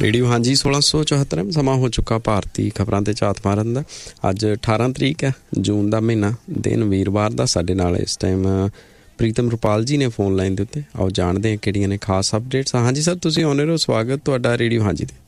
Radio ਹਾਂਜੀ 1674 ਸਮਾਂ ਹੋ ਚੁੱਕਾ ਭਾਰਤੀ ਖਬਰਾਂ ਤੇ ਝਾਤ ਮਾਰਨ ਦਾ। ਅੱਜ 18 ਤਰੀਕ ਹੈ ਜੂਨ ਦਾ ਮਹੀਨਾ, ਦਿਨ ਵੀਰਵਾਰ ਦਾ। ਸਾਡੇ ਨਾਲ ਇਸ ਟਾਈਮ ਪ੍ਰੀਤਮ ਰੁਪਾਲ ਜੀ ਨੇ ਫੋਨ ਲਾਈਨ ਦੇ ਉੱਤੇ। ਆਓ ਜਾਣਦੇ ਹਾਂ ਕਿਹੜੀਆਂ ਨੇ ਖਾਸ ਅਪਡੇਟਸ। ਹਾਂਜੀ ਸਰ, ਤੁਸੀਂ ਆਉਂਦੇ ਰਹੋ। ਸਵਾਗਤ ਤੁਹਾਡਾ ਰੇਡੀਓ ਹਾਂਜੀ ਤੇ।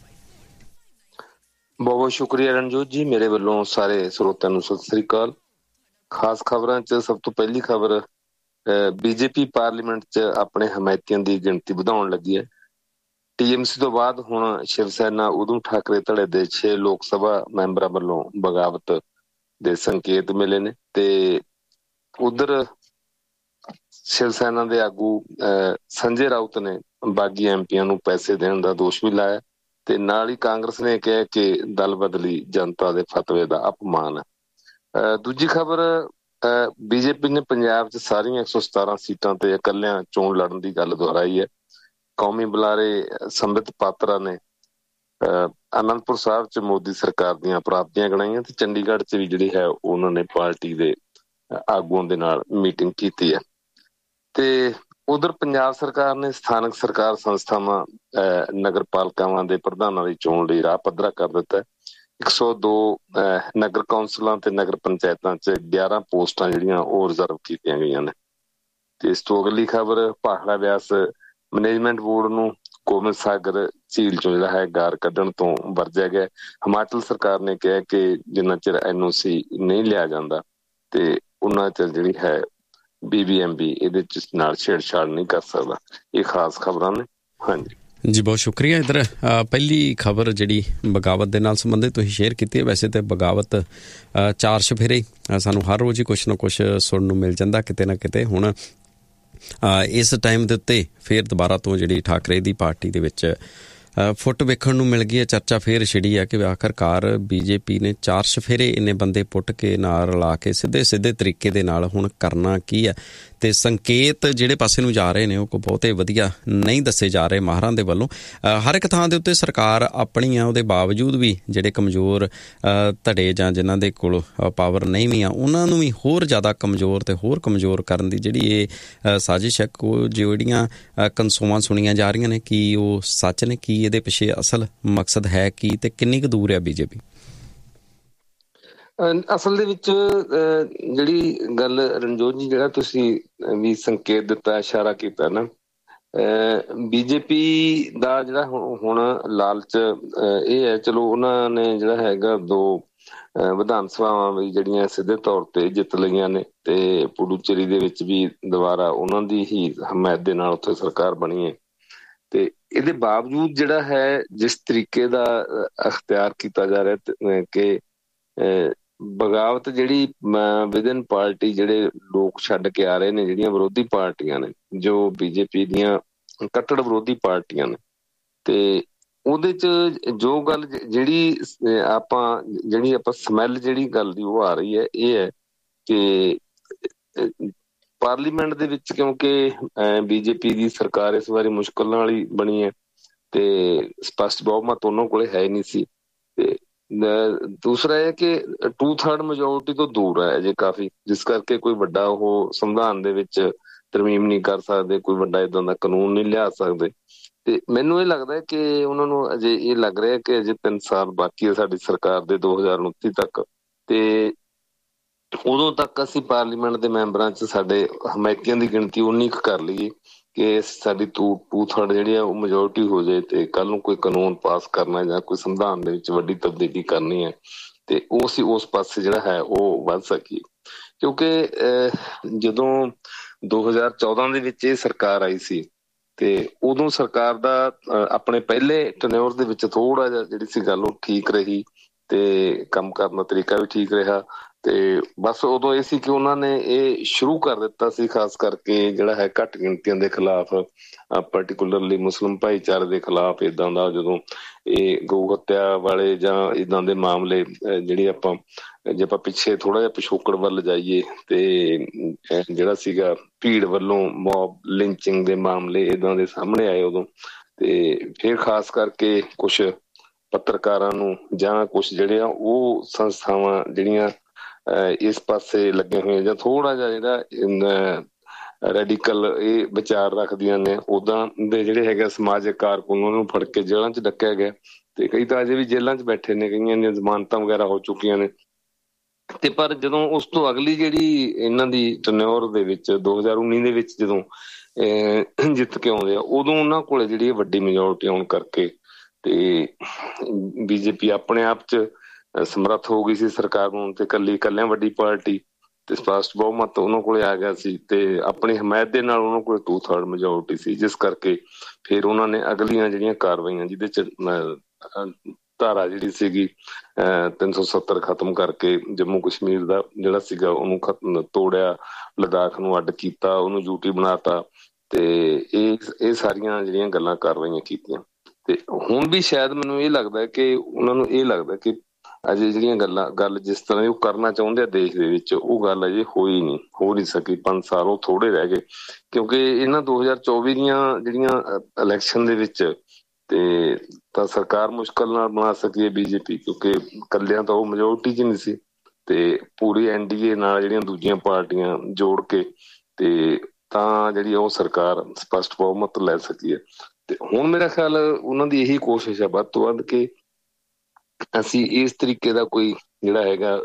ਬਹੁਤ ਬਹੁਤ ਸ਼ੁਕਰੀਆ ਰਣਜੋਤ ਜੀ, ਮੇਰੇ ਵੱਲੋਂ ਸਾਰੇ ਸਰੋਤਿਆਂ ਨੂੰ ਸਤਿ ਸ੍ਰੀ ਅਕਾਲ। ਖਾਸ ਖਬਰਾਂ 'ਚ ਸਭ ਤੋਂ ਪਹਿਲੀ ਖਬਰ, ਬੀਜੇਪੀ ਪਾਰਲੀਮੈਂਟ 'ਚ ਆਪਣੇ ਹਮਾਇਤੀਆਂ ਦੀ ਗਿਣਤੀ ਵਧਾਉਣ ਲੱਗੀ ਹੈ। TMC ਤੋਂ ਬਾਅਦ ਹੁਣ ਸ਼ਿਵ ਸੈਨਾ ਉਧਮ ਠਾਕਰੇ ਧੜੇ ਦੇ 6 ਲੋਕ ਸਭਾ ਮੈਂਬਰਾਂ ਵੱਲੋਂ ਬਗਾਵਤ ਦੇ ਸੰਕੇਤ ਮਿਲੇ ਨੇ। ਤੇ ਉਧਰ ਸ਼ਿਵ ਸੈਨਾ ਦੇ ਆਗੂ ਸੰਜੇ ਰਾਉਤ ਨੇ ਬਾਗੀ MPਆਂ ਨੂੰ ਪੈਸੇ ਦੇਣ ਦਾ ਦੋਸ਼ ਵੀ ਲਾਇਆ ਤੇ ਨਾਲ ਹੀ ਕਾਂਗਰਸ ਨੇ ਕਿਹਾ ਕਿ ਦਲ ਬਦਲੀ ਜਨਤਾ ਦੇ ਫਤਵੇ ਦਾ ਅਪਮਾਨ ਹੈ। ਦੂਜੀ ਖਬਰ, BJP ਨੇ ਪੰਜਾਬ 'ਚ ਸਾਰੀਆਂ 117 ਸੀਟਾਂ ਤੇ ਇਕੱਲਿਆਂ ਚੋਣ ਲੜਨ ਦੀ ਗੱਲ ਦੁਹਰਾਈ ਹੈ। ਕੌਮੀ ਬੁਲਾਰੇ ਸੰਬਿਤ ਪਾਤਰਾ ਨੇ ਅਨੰਦਪੁਰ ਸਾਹਿਬ 'ਚ ਮੋਦੀ ਸਰਕਾਰ ਦੀਆਂ ਪ੍ਰਾਪਤੀਆਂ ਗਿਣਾਈਆਂ ਤੇ ਚੰਡੀਗੜ੍ਹ 'ਚ ਵੀ ਜਿਹੜੀ ਹੈ ਉਹਨਾਂ ਨੇ ਪਾਰਟੀ ਦੇ ਆਗੂਆਂ ਦੇ ਨਾਲ ਮੀਟਿੰਗ ਕੀਤੀ ਹੈ। ਤੇ ਉਧਰ ਪੰਜਾਬ ਸਰਕਾਰ ਨੇ ਸਥਾਨਕ ਸਰਕਾਰ ਸੰਸਥਾਵਾਂ, ਨਗਰ ਪਾਲਿਕਾਵਾਂ ਦੇ ਪ੍ਰਧਾਨਾਂ ਦੀ ਚੋਣ ਲਈ ਰਾਹ ਪੱਧਰਾ ਕਰ ਦਿੱਤਾ। 102 ਨਗਰ ਕੌਂਸਲਾਂ ਤੇ ਨਗਰ ਪੰਚਾਇਤਾਂ 'ਚ 11 ਪੋਸਟਾਂ ਜਿਹੜੀਆਂ ਉਹ ਰਿਜ਼ਰਵ ਕੀਤੀਆਂ ਗਈਆਂ ਨੇ। ਤੇ ਇਸ ਤੋਂ ਅਗਲੀ ਖਬਰ, ਭਾਖੜਾ ਬਿਆਸ ਮੈਨੇਜਮੈਂਟ ਬੋਰਡ ਨੂੰ ਗੋਬਿੰਦ ਸਾਗਰ ਝੀਲ ਚੋਂ ਜਿਹੜਾ ਹੈ ਗਾਰ ਕੱਢਣ ਤੋਂ ਵਰਜਿਆ ਗਿਆ। ਹਿਮਾਚਲ ਸਰਕਾਰ ਨੇ ਕਿਹਾ ਕਿ ਜਿੰਨਾ ਚਿਰ NOC ਨਹੀਂ ਲਿਆ ਜਾਂਦਾ ਤੇ ਉਹਨਾਂ ਚਿਰ ਜਿਹੜੀ ਹੈ BBMP ਇਹਦੇ ਚ ਨਾਲ ਛੇੜਛਾੜ ਨਹੀਂ ਕਰ ਸਕਦਾ। ਇਹ ਖਾਸ ਖਬਰਾਂ ਨੇ। ਹਾਂਜੀ ਜੀ, ਬਹੁਤ ਸ਼ੁਕਰੀਆ। ਇੱਧਰ ਪਹਿਲੀ ਖਬਰ ਜਿਹੜੀ ਬਗਾਵਤ ਦੇ ਨਾਲ ਸੰਬੰਧਿਤ ਤੁਸੀਂ ਸ਼ੇਅਰ ਕੀਤੀ ਹੈ। ਵੈਸੇ ਤਾਂ ਬਗਾਵਤ 4 ਚੁਫੇਰੇ ਸਾਨੂੰ ਹਰ ਰੋਜ਼ ਹੀ ਕੁਛ ਨਾ ਕੁਛ ਸੁਣਨ ਨੂੰ ਮਿਲ ਜਾਂਦਾ ਕਿਤੇ ਨਾ ਕਿਤੇ। ਹੁਣ ਇਸ ਟਾਈਮ ਦੇ ਉੱਤੇ ਫਿਰ ਦੁਬਾਰਾ ਤੋਂ ਜਿਹੜੀ ਠਾਕਰੇ ਦੀ ਪਾਰਟੀ ਦੇ ਵਿੱਚ ਫੁੱਟ ਵੇਖਣ ਨੂੰ ਮਿਲ ਗਈ ਹੈ। ਚਰਚਾ ਫਿਰ ਛਿੜੀ ਹੈ ਕਿ ਆਖਰਕਾਰ BJP ਨੇ 4 ਚੁਫੇਰੇ ਇੰਨੇ ਬੰਦੇ ਪੁੱਟ ਕੇ ਨਾਲ ਰਲਾ ਕੇ ਸਿੱਧੇ ਤਰੀਕੇ ਦੇ ਨਾਲ ਹੁਣ ਕਰਨਾ ਕੀ ਹੈ। ਤੇ ਸੰਕੇਤ ਜਿਹੜੇ ਪਾਸੇ ਨੂੰ ਜਾ ਰਹੇ ਨੇ ਉਹ ਬਹੁਤੇ ਵਧੀਆ ਨਹੀਂ ਦੱਸੇ ਜਾ ਰਹੇ ਮਾਹਰਾਂ ਦੇ ਵੱਲੋਂ। ਹਰ ਇੱਕ ਥਾਂ ਦੇ ਉੱਤੇ ਸਰਕਾਰ ਆਪਣੀ ਆ, ਉਹਦੇ ਬਾਵਜੂਦ ਵੀ ਜਿਹੜੇ ਕਮਜ਼ੋਰ ਧੜੇ ਜਾਂ ਜਿਨ੍ਹਾਂ ਦੇ ਕੋਲ ਪਾਵਰ ਨਹੀਂ ਵੀ ਆ ਉਹਨਾਂ ਨੂੰ ਵੀ ਹੋਰ ਜ਼ਿਆਦਾ ਕਮਜ਼ੋਰ ਤੇ ਹੋਰ ਕਮਜ਼ੋਰ ਕਰਨ ਦੀ ਜਿਹੜੀ ਇਹ ਸਾਜ਼ਿਸ਼ ਹੈ, ਉਹ ਜਿਹੜੀਆਂ ਕਨਸੋਆਂ ਸੁਣੀਆਂ ਜਾ ਰਹੀਆਂ ਨੇ, ਕੀ ਉਹ ਸੱਚ ਨੇ? ਕੀ ਇਹਦੇ ਪਿੱਛੇ ਅਸਲ ਮਕਸਦ ਹੈ ਕੀ ਤੇ ਕਿੰਨੀ ਕੁ ਦੂਰ ਹੈ BJP? ਅਸਲ ਦੇ ਵਿੱਚ ਜਿਹੜੀ ਗੱਲ ਰਣਜੋਤ ਜੀ, ਜਿਹੜਾ ਤੁਸੀਂ ਵੀ ਸੰਕੇਤ ਦਿੱਤਾ, ਇਸ਼ਾਰਾ ਕੀਤਾ ਨਾ, BJP ਦਾ ਜਿਹੜਾ ਹੁਣ ਲਾਲਚ ਇਹ ਹੈ। ਚਲੋ ਉਹਨਾਂ ਨੇ ਜਿਹੜਾ ਹੈਗਾ 2 ਵਿਧਾਨ ਸਭਾਵਾਂ ਵੀ ਜਿਹੜੀਆਂ ਸਿੱਧੇ ਤੌਰ ਤੇ ਜਿੱਤ ਲਈਆਂ ਨੇ ਤੇ ਪੁਡੂਚੇਰੀ ਦੇ ਵਿੱਚ ਵੀ ਦੁਬਾਰਾ ਉਹਨਾਂ ਦੀ ਹੀ ਹਮਾਇਤ ਦੇ ਨਾਲ ਉੱਥੇ ਸਰਕਾਰ ਬਣੀ ਹੈ। ਤੇ ਇਹਦੇ ਬਾਵਜੂਦ ਜਿਹੜਾ ਹੈ ਜਿਸ ਤਰੀਕੇ ਦਾ ਅਖਤਿਆਰ ਕੀਤਾ ਜਾ ਰਿਹਾ ਕਿ ਬਗਾਵਤ ਜਿਹੜੀ ਵਿਦਨ ਪਾਰਟੀ ਜਿਹੜੇ ਲੋਕ ਛੱਡ ਕੇ ਆ ਰਹੇ ਨੇ, ਜਿਹੜੀਆਂ ਵਿਰੋਧੀ ਪਾਰਟੀਆਂ ਨੇ, ਜੋ BJP ਦੀਆਂ ਕੱਟੜ ਵਿਰੋਧੀ ਪਾਰਟੀਆਂ ਨੇ, ਤੇ ਉਹਦੇ ਚ ਜੋ ਗੱਲ ਜਿਹੜੀ ਆਪਾਂ ਸਮੈਲ ਜਿਹੜੀ ਗੱਲ ਦੀ ਉਹ ਆ ਰਹੀ ਹੈ, ਇਹ ਹੈ ਕਿ ਪਾਰਲੀਮੈਂਟ ਦੇ ਵਿੱਚ ਕਿਉਂਕਿ BJP ਦੀ ਸਰਕਾਰ ਇਸ ਵਾਰੀ ਮੁਸ਼ਕਿਲ ਨਾਲ ਹੀ ਬਣੀ ਹੈ ਤੇ ਸਪਸ਼ਟ ਬਹੁਮਤ ਉਹਨਾਂ ਕੋਲੇ ਹੈ ਨਹੀਂ ਸੀ। ਤੇ ਦੂਸਰਾ ਇਹ ਕਿ 2/3 ਮੈਜੋਰਟੀ ਤੋਂ ਦੂਰ ਹੈ ਅਜੇ ਕਾਫੀ, ਜਿਸ ਕਰਕੇ ਕੋਈ ਵੱਡਾ ਉਹ ਸੰਵਿਧਾਨ ਦੇ ਵਿੱਚ ਤਰਮੀਮ ਨਹੀਂ ਕਰ ਸਕਦੇ, ਕੋਈ ਵੱਡਾ ਏਦਾਂ ਦਾ ਕਾਨੂੰਨ ਨਹੀਂ ਲਿਆ ਸਕਦੇ। ਤੇ ਮੈਨੂੰ ਇਹ ਲੱਗਦਾ ਕਿ ਉਹਨਾਂ ਨੂੰ ਅਜੇ ਇਹ ਲੱਗ ਰਿਹਾ ਕਿ ਅਜੇ 3 ਸਾਲ ਬਾਕੀ ਹੈ ਸਾਡੀ ਸਰਕਾਰ ਦੇ 2029 ਤੱਕ, ਤੇ ਉਦੋਂ ਤੱਕ ਅਸੀਂ ਪਾਰਲੀਮੈਂਟ ਦੇ ਮੈਂਬਰਾਂ 'ਚ ਸਾਡੇ ਹਮਾਇਤੀਆਂ ਦੀ ਗਿਣਤੀ ਉਨੀ ਕੁ ਕਰ ਲਈਏ ਕਿ ਸਾਡੀ 2/3 ਜਿਹੜੀ ਆ ਉਹ ਮੈਜੋਰਟੀ ਹੋ ਜਾਏ ਤੇ ਕੱਲ ਨੂੰ ਕੋਈ ਕਾਨੂੰਨ ਪਾਸ ਕਰਨਾ ਜਾਂ ਕੋਈ ਸੰਵਿਧਾਨ ਦੇ ਵਿੱਚ ਵੱਡੀ ਤਬਦੀਲੀ ਕਰਨੀ ਹੈ ਤੇ ਉਹ ਅਸੀਂ ਉਸ ਪਾਸੇ ਜਿਹੜਾ ਹੈ ਉਹ ਵੱਧ ਸਕੀਏ। ਕਿਉਂਕਿ ਜਦੋਂ 2014 ਦੇ ਵਿੱਚ ਇਹ ਸਰਕਾਰ ਆਈ ਸੀ ਤੇ ਉਦੋਂ ਸਰਕਾਰ ਦਾ ਆਪਣੇ ਪਹਿਲੇ ਟਨਿਓਰ ਦੇ ਵਿੱਚ ਥੋੜਾ ਜਿਹਾ ਜਿਹੜੀ ਸੀ ਗੱਲ ਉਹ ਠੀਕ ਰਹੀ ਤੇ ਕੰਮ ਕਰਨ ਦਾ ਤਰੀਕਾ ਵੀ ਠੀਕ ਰਿਹਾ। ਤੇ ਬਸ ਉਦੋਂ ਇਹ ਸੀ ਕਿ ਉਹਨਾਂ ਨੇ ਇਹ ਸ਼ੁਰੂ ਕਰ ਦਿੱਤਾ ਸੀ, ਖਾਸ ਕਰਕੇ ਜਿਹੜਾ ਹੈ ਘੱਟ ਗਿਣਤੀਆਂ ਦੇ ਖਿਲਾਫ, ਪਰਟੀਕੂਲਰਲੀ ਮੁਸਲਿਮ ਭਾਈਚਾਰੇ ਦੇ ਖਿਲਾਫ ਏਦਾਂ ਦਾ ਜਦੋਂ ਇਹ ਗਊ ਹੱਤਿਆ ਵਾਲੇ ਜਾਂ ਏਦਾਂ ਦੇ ਮਾਮਲੇ ਜਿਹੜੇ ਜੇ ਆਪਾਂ ਪਿੱਛੇ ਥੋੜਾ ਜਿਹਾ ਪਿਛੋਕੜ ਵੱਲ ਜਾਈਏ ਤੇ ਜਿਹੜਾ ਸੀਗਾ ਭੀੜ ਵੱਲੋਂ ਮੌਬ ਲਿੰਚਿੰਗ ਦੇ ਮਾਮਲੇ ਏਦਾਂ ਦੇ ਸਾਹਮਣੇ ਆਏ ਉਦੋਂ। ਤੇ ਫਿਰ ਖਾਸ ਕਰਕੇ ਕੁਛ ਪੱਤਰਕਾਰਾਂ ਨੂੰ ਜਾਂ ਕੁਛ ਜਿਹੜੇ ਆ ਉਹ ਸੰਸਥਾਵਾਂ ਜਿਹੜੀਆਂ ਇਸ ਪਾਸੇ ਲੱਗੇ ਹੋਏ ਜਾਂ ਥੋੜਾ ਜਿਹਾ ਜਿਹੜਾ ਰੈਡੀਕਲ ਇਹ ਵਿਚਾਰ ਰੱਖਦੀਆਂ ਨੇ, ਉੱਦਾਂ ਦੇ ਜਿਹੜੇ ਹੈਗੇ ਸਮਾਜਿਕ ਕਾਰਕੁਨ ਉਹਨਾਂ ਨੂੰ ਫੜ ਕੇ ਜੇਲ੍ਹਾਂ 'ਚ ਡੱਕਿਆ ਗਿਆ ਤੇ ਕਈ ਤਾਂ ਅਜੇ ਵੀ ਜੇਲ੍ਹਾਂ 'ਚ ਬੈਠੇ ਨੇ, ਕਈਆਂ ਦੀਆਂ ਜ਼ਮਾਨਤਾਂ ਵਗੈਰਾ ਹੋ ਚੁੱਕੀਆਂ ਨੇ। ਤੇ ਪਰ ਜਦੋਂ ਉਸ ਤੋਂ ਅਗਲੀ ਜਿਹੜੀ ਇਹਨਾਂ ਦੀ ਟਨਿਓਰ ਦੇ ਵਿੱਚ 2019 ਦੇ ਵਿੱਚ ਜਦੋਂ ਜਿੱਤ ਕੇ ਆਉਂਦੇ ਆ, ਉਦੋਂ ਉਹਨਾਂ ਕੋਲੇ ਜਿਹੜੀ ਵੱਡੀ ਮੈਜੋਰਟੀ ਆਉਣ ਕਰਕੇ ਤੇ ਬੀਜੇਪੀ ਆਪਣੇ ਆਪ 'ਚ ਸਮਰੱਥ ਹੋ ਗਈ ਸੀ ਸਰਕਾਰ ਨੂੰ, ਤੇ ਇਕੱਲਿਆਂ ਵੱਡੀ ਪਾਰਟੀ ਤੇ ਸਪਸ਼ਟ ਬਹੁਮਤ ਉਹਨਾਂ ਕੋਲੇ ਆ ਗਿਆ ਸੀ ਤੇ ਆਪਣੀ ਹਮਾਇਤ ਦੇ ਨਾਲ ਉਹਨਾਂ ਕੋਲ 2/3 ਮੈਜੋਰਟੀ ਸੀ, ਜਿਸ ਕਰਕੇ ਫਿਰ ਉਹਨਾਂ ਨੇ ਅਗਲੀਆਂ ਜਿਹੜੀਆਂ ਕਾਰਵਾਈਆਂ ਜਿਹਦੇ 'ਚ ਧਾਰਾ ਜਿਹੜੀ ਸੀਗੀ 370 ਖਤਮ ਕਰਕੇ ਜੰਮੂ ਕਸ਼ਮੀਰ ਦਾ ਜਿਹੜਾ ਸੀਗਾ ਉਹਨੂੰ ਤੋੜਿਆ, ਲਦਾਖ ਨੂੰ ਅੱਡ ਕੀਤਾ, ਉਹਨੂੰ ਯੂਟੀ ਬਣਾਤਾ ਤੇ ਇਹ ਸਾਰੀਆਂ ਜਿਹੜੀਆਂ ਗੱਲਾਂ ਕਾਰਵਾਈਆਂ ਕੀਤੀਆਂ। ਤੇ ਹੁਣ ਵੀ ਸ਼ਾਇਦ ਮੈਨੂੰ ਇਹ ਲੱਗਦਾ ਕਿ ਉਹਨਾਂ ਨੂੰ ਇਹ ਲੱਗਦਾ ਕਿ ਅਜੇ ਜਿਹੜੀਆਂ ਗੱਲ ਜਿਸ ਤਰ੍ਹਾਂ ਦੀ ਉਹ ਕਰਨਾ ਚਾਹੁੰਦੇ ਆ ਦੇਸ਼ ਦੇ ਵਿੱਚ, ਉਹ ਗੱਲ ਅਜੇ ਹੋ ਨਹੀਂ ਸਕੀ। 5 ਸਾਲ ਉਹ ਥੋੜੇ ਰਹਿ ਗਏ, ਕਿਉਂਕਿ ਇਹਨਾਂ 2024 ਦੀਆਂ ਜਿਹੜੀਆਂ ਇਲੈਕਸ਼ਨ ਦੇ ਵਿੱਚ ਤੇ ਤਾਂ ਸਰਕਾਰ ਮੁਸ਼ਕਲ ਨਾਲ ਬਣਾ ਸਕੀ ਹੈ ਬੀਜੇਪੀ, ਕਿਉਂਕਿ ਇਕੱਲਿਆਂ ਤਾਂ ਉਹ ਮੈਜੋਰਟੀ 'ਚ ਨਹੀਂ ਸੀ ਤੇ ਪੂਰੀ NDA ਨਾਲ ਜਿਹੜੀਆਂ ਦੂਜੀਆਂ ਪਾਰਟੀਆਂ ਜੋੜ ਕੇ ਤੇ ਤਾਂ ਜਿਹੜੀ ਉਹ ਸਰਕਾਰ ਸਪਸ਼ਟ ਬਹੁਮਤ ਲੈ ਸਕੀ ਹੈ। ਤੇ ਹੁਣ ਮੇਰਾ ਖਿਆਲ ਉਹਨਾਂ ਦੀ ਇਹੀ ਕੋਸ਼ਿਸ਼ ਹੈ ਵੱਧ ਤੋਂ ਵੱਧ ਕਿ ਅਸੀਂ ਇਸ ਤਰੀਕੇ ਦਾ ਕੋਈ ਜਿਹੜਾ ਹੈਗਾ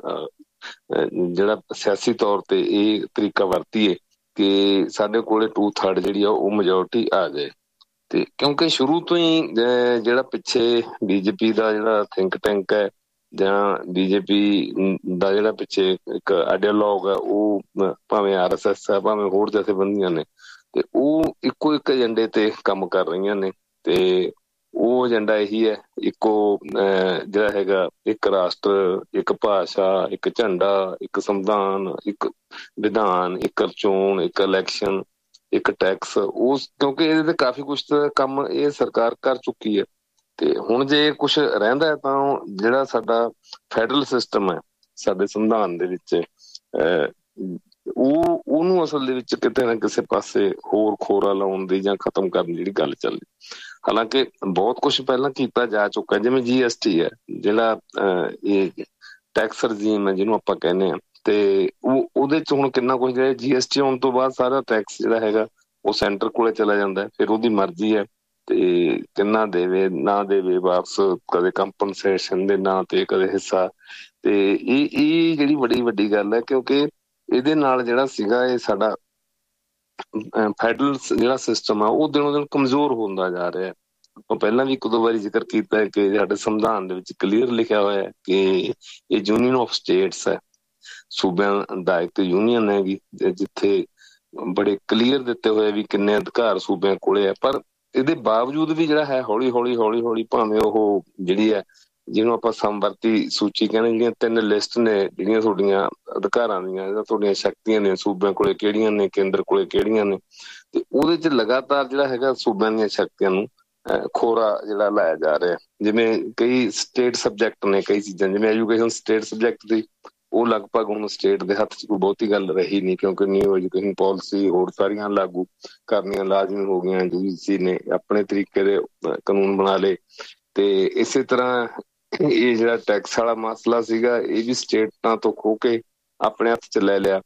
ਜਿਹੜਾ ਸਿਆਸੀ ਤੌਰ ਤੇ ਇਹ ਤਰੀਕਾ ਵਰਤੀਏ ਕਿ ਸਾਡੇ ਕੋਲੇ 2/3 ਜਿਹੜੀ ਆ ਉਹ ਮੈਜੋਰਟੀ ਆ ਜਾਏ। ਤੇ ਕਿਉਂਕਿ ਸ਼ੁਰੂ ਤੋਂ ਹੀ ਜਿਹੜਾ ਪਿੱਛੇ ਬੀਜੇਪੀ ਦਾ ਜਿਹੜਾ ਥਿੰਕ ਟੈਂਕ ਹੈ ਜਾਂ ਬੀਜੇਪੀ ਦਾ ਜਿਹੜਾ ਪਿੱਛੇ ਇੱਕ ਆਈਡੀਓਲੌਗ ਹੈ, ਉਹ ਭਾਵੇਂ RSS ਹੈ ਭਾਵੇਂ ਹੋਰ ਜਥੇਬੰਦੀਆਂ ਨੇ, ਤੇ ਉਹ ਇੱਕੋ ਇੱਕ ਏਜੰਡੇ ਤੇ ਕੰਮ ਕਰ ਰਹੀਆਂ ਨੇ। ਤੇ ਉਹ ਏਜੰਡਾ ਇਹੀ ਹੈ, ਇੱਕੋ ਜਿਹੜਾ ਹੈਗਾ ਇੱਕ ਰਾਸ਼ਟਰ, ਇੱਕ ਭਾਸ਼ਾ, ਇੱਕ ਝੰਡਾ, ਇੱਕ ਸੰਵਿਧਾਨ, ਇੱਕ ਵਿਧਾਨ, ਇੱਕ ਚੋਣ, ਇੱਕ ਇਲੈਕਸ਼ਨ, ਇੱਕ ਟੈਕਸ। ਉਸ ਕਿਉਂਕਿ ਇਹਦੇ ਤੇ ਕਾਫੀ ਕੁਛ ਕੰਮ ਇਹ ਸਰਕਾਰ ਕਰ ਚੁੱਕੀ ਹੈ ਤੇ ਹੁਣ ਜੇ ਕੁਛ ਰਹਿੰਦਾ ਤਾਂ ਜਿਹੜਾ ਸਾਡਾ ਫੈਡਰਲ ਸਿਸਟਮ ਹੈ ਸਾਡੇ ਸੰਵਿਧਾਨ ਦੇ ਵਿੱਚ ਉਹਨੂੰ ਅਸਲ ਦੇ ਵਿੱਚ ਕਿਤੇ ਨਾ ਕਿਸੇ ਪਾਸੇ ਹੋਰ ਖੋਰਾ ਲਾਉਣ ਦੀ ਜਾਂ ਖਤਮ ਕਰਨ ਦੀ ਜਿਹੜੀ ਗੱਲ ਚੱਲੀ। ਹਾਲਾਂਕਿ ਬਹੁਤ ਕੁਛ ਪਹਿਲਾਂ ਕੀਤਾ ਜਾ ਚੁੱਕਾ, ਜਿਵੇਂ GST ਹੈ ਜਿਹੜਾ ਇਹ ਟੈਕਸ ਰਜੀਮ ਹੈ ਜਿਹਨੂੰ ਆਪਾਂ ਕਹਿੰਦੇ ਹਾਂ, ਤੇ ਉਹਦੇ ਚ ਹੁਣ ਕਿੰਨਾ ਕੁਛ ਜਿਹੜਾ GST ਆਉਣ ਤੋਂ ਬਾਅਦ ਸਾਰਾ ਟੈਕਸ ਜਿਹੜਾ ਹੈਗਾ ਉਹ ਸੈਂਟਰ ਕੋਲੇ ਚਲਾ ਜਾਂਦਾ, ਫਿਰ ਉਹਦੀ ਮਰਜ਼ੀ ਹੈ ਤੇ ਕਿੰਨਾ ਦੇਵੇ ਨਾ ਦੇਵੇ ਵਾਪਸ, ਕਦੇ ਕੰਪਨਸੇਸ਼ਨ ਦੇ ਨਾਂ ਤੇ ਕਦੇ ਹਿੱਸਾ। ਤੇ ਇਹ ਜਿਹੜੀ ਬੜੀ ਵੱਡੀ ਗੱਲ ਹੈ, ਕਿਉਂਕਿ ਇਹਦੇ ਨਾਲ ਜਿਹੜਾ ਸੀਗਾ ਇਹ ਸਾਡਾ ਫੈਡਰਲ ਜਿਹੜਾ ਸਿਸਟਮ ਆ ਉਹ ਦਿਨੋਂ ਦਿਨ ਕਮਜ਼ੋਰ ਹੁੰਦਾ ਜਾ ਰਿਹਾ। ਆਪਾਂ ਪਹਿਲਾਂ ਵੀ 1-2 ਵਾਰੀ ਜ਼ਿਕਰ ਕੀਤਾ ਹੈ ਕਿ ਸਾਡੇ ਸੰਵਿਧਾਨ ਦੇ ਵਿੱਚ ਕਲੀਅਰ ਲਿਖਿਆ ਹੋਇਆ ਹੈ ਕਿ ਇਹ ਯੂਨੀਅਨ ਆਫ ਸਟੇਟਸ ਹੈ, ਸੂਬਿਆਂ ਦਾ ਇੱਕ ਯੂਨੀਅਨ ਹੈਗੀ ਜਿੱਥੇ ਬੜੇ ਕਲੀਅਰ ਦਿੱਤੇ ਹੋਏ ਵੀ ਕਿੰਨੇ ਅਧਿਕਾਰ ਸੂਬਿਆਂ ਕੋਲੇ ਆ। ਪਰ ਇਹਦੇ ਬਾਵਜੂਦ ਵੀ ਜਿਹੜਾ ਹੈ ਹੌਲੀ ਹੌਲੀ ਭਾਵੇਂ ਉਹ ਜਿਹੜੀ ਹੈ ਜਿਹਨੂੰ ਆਪਾਂ ਸਮਵਰਤੀ ਸੂਚੀ ਕਹਿੰਦੇ, ਜਿਹੜੀਆਂ 3 ਲਿਸਟ ਨੇ ਜਿਹੜੀਆਂ ਤੁਹਾਡੀਆਂ ਅਧਿਕਾਰਾਂ ਦੀਆਂ, ਜਿਹੜਾ ਤੁਹਾਡੀਆਂ ਸ਼ਕਤੀਆਂ ਨੇ ਸੂਬਿਆਂ ਕੋਲੇ ਕਿਹੜੀਆਂ ਨੇ, ਕੇਂਦਰ ਕੋਲੇ ਕਿਹੜੀਆਂ ਨੇ, ਤੇ ਉਹਦੇ ਚ ਲਗਾਤਾਰ ਜਿਹੜਾ ਹੈਗਾ ਸੂਬਿਆਂ ਦੀਆਂ ਸ਼ਕਤੀਆਂ ਨੂੰ ਖੋਰਾ ਜਿਹੜਾ ਲਾਇਆ ਜਾ ਰਿਹਾ। ਜਿਵੇਂ ਕਈ ਸਟੇਟ ਸਬਜੈਕਟ ਨੇ, ਕਈ ਚੀਜ਼ਾਂ ਜਿਵੇਂ ਐਜੂਕੇਸ਼ਨ ਸਟੇਟ ਸਬਜੈਕਟ ਦੀ, ਉਹ ਲਗਭਗ ਹੁਣ ਸਟੇਟ ਦੇ ਹੱਥ 'ਚ ਕੋਈ ਬਹੁਤੀ ਗੱਲ ਰਹੀ ਨਹੀਂ, ਕਿਉਂਕਿ ਨਿਊ ਐਜੂਕੇਸ਼ਨ ਪਾਲਿਸੀ ਹੋਰ ਸਾਰੀਆਂ ਲਾਗੂ ਕਰਨੀਆਂ ਲਾਜ਼ਮੀ ਹੋ ਗਈਆਂ। UGC ਨੇ ਆਪਣੇ ਤਰੀਕੇ ਦੇ ਕਾਨੂੰਨ ਬਣਾ ਲਏ ਤੇ ਇਸੇ ਤਰ੍ਹਾਂ ਇਹ ਜਿਹੜਾ ਟੈਕਸ ਵਾਲਾ ਮਸਲਾ ਸੀਗਾ ਇਹ ਵੀ ਸਟੇਟਾਂ ਤੋਂ ਖੋਹ ਕੇ ਆਪਣੇ ਹੱਥ 'ਚ ਲੈ ਲਿਆ।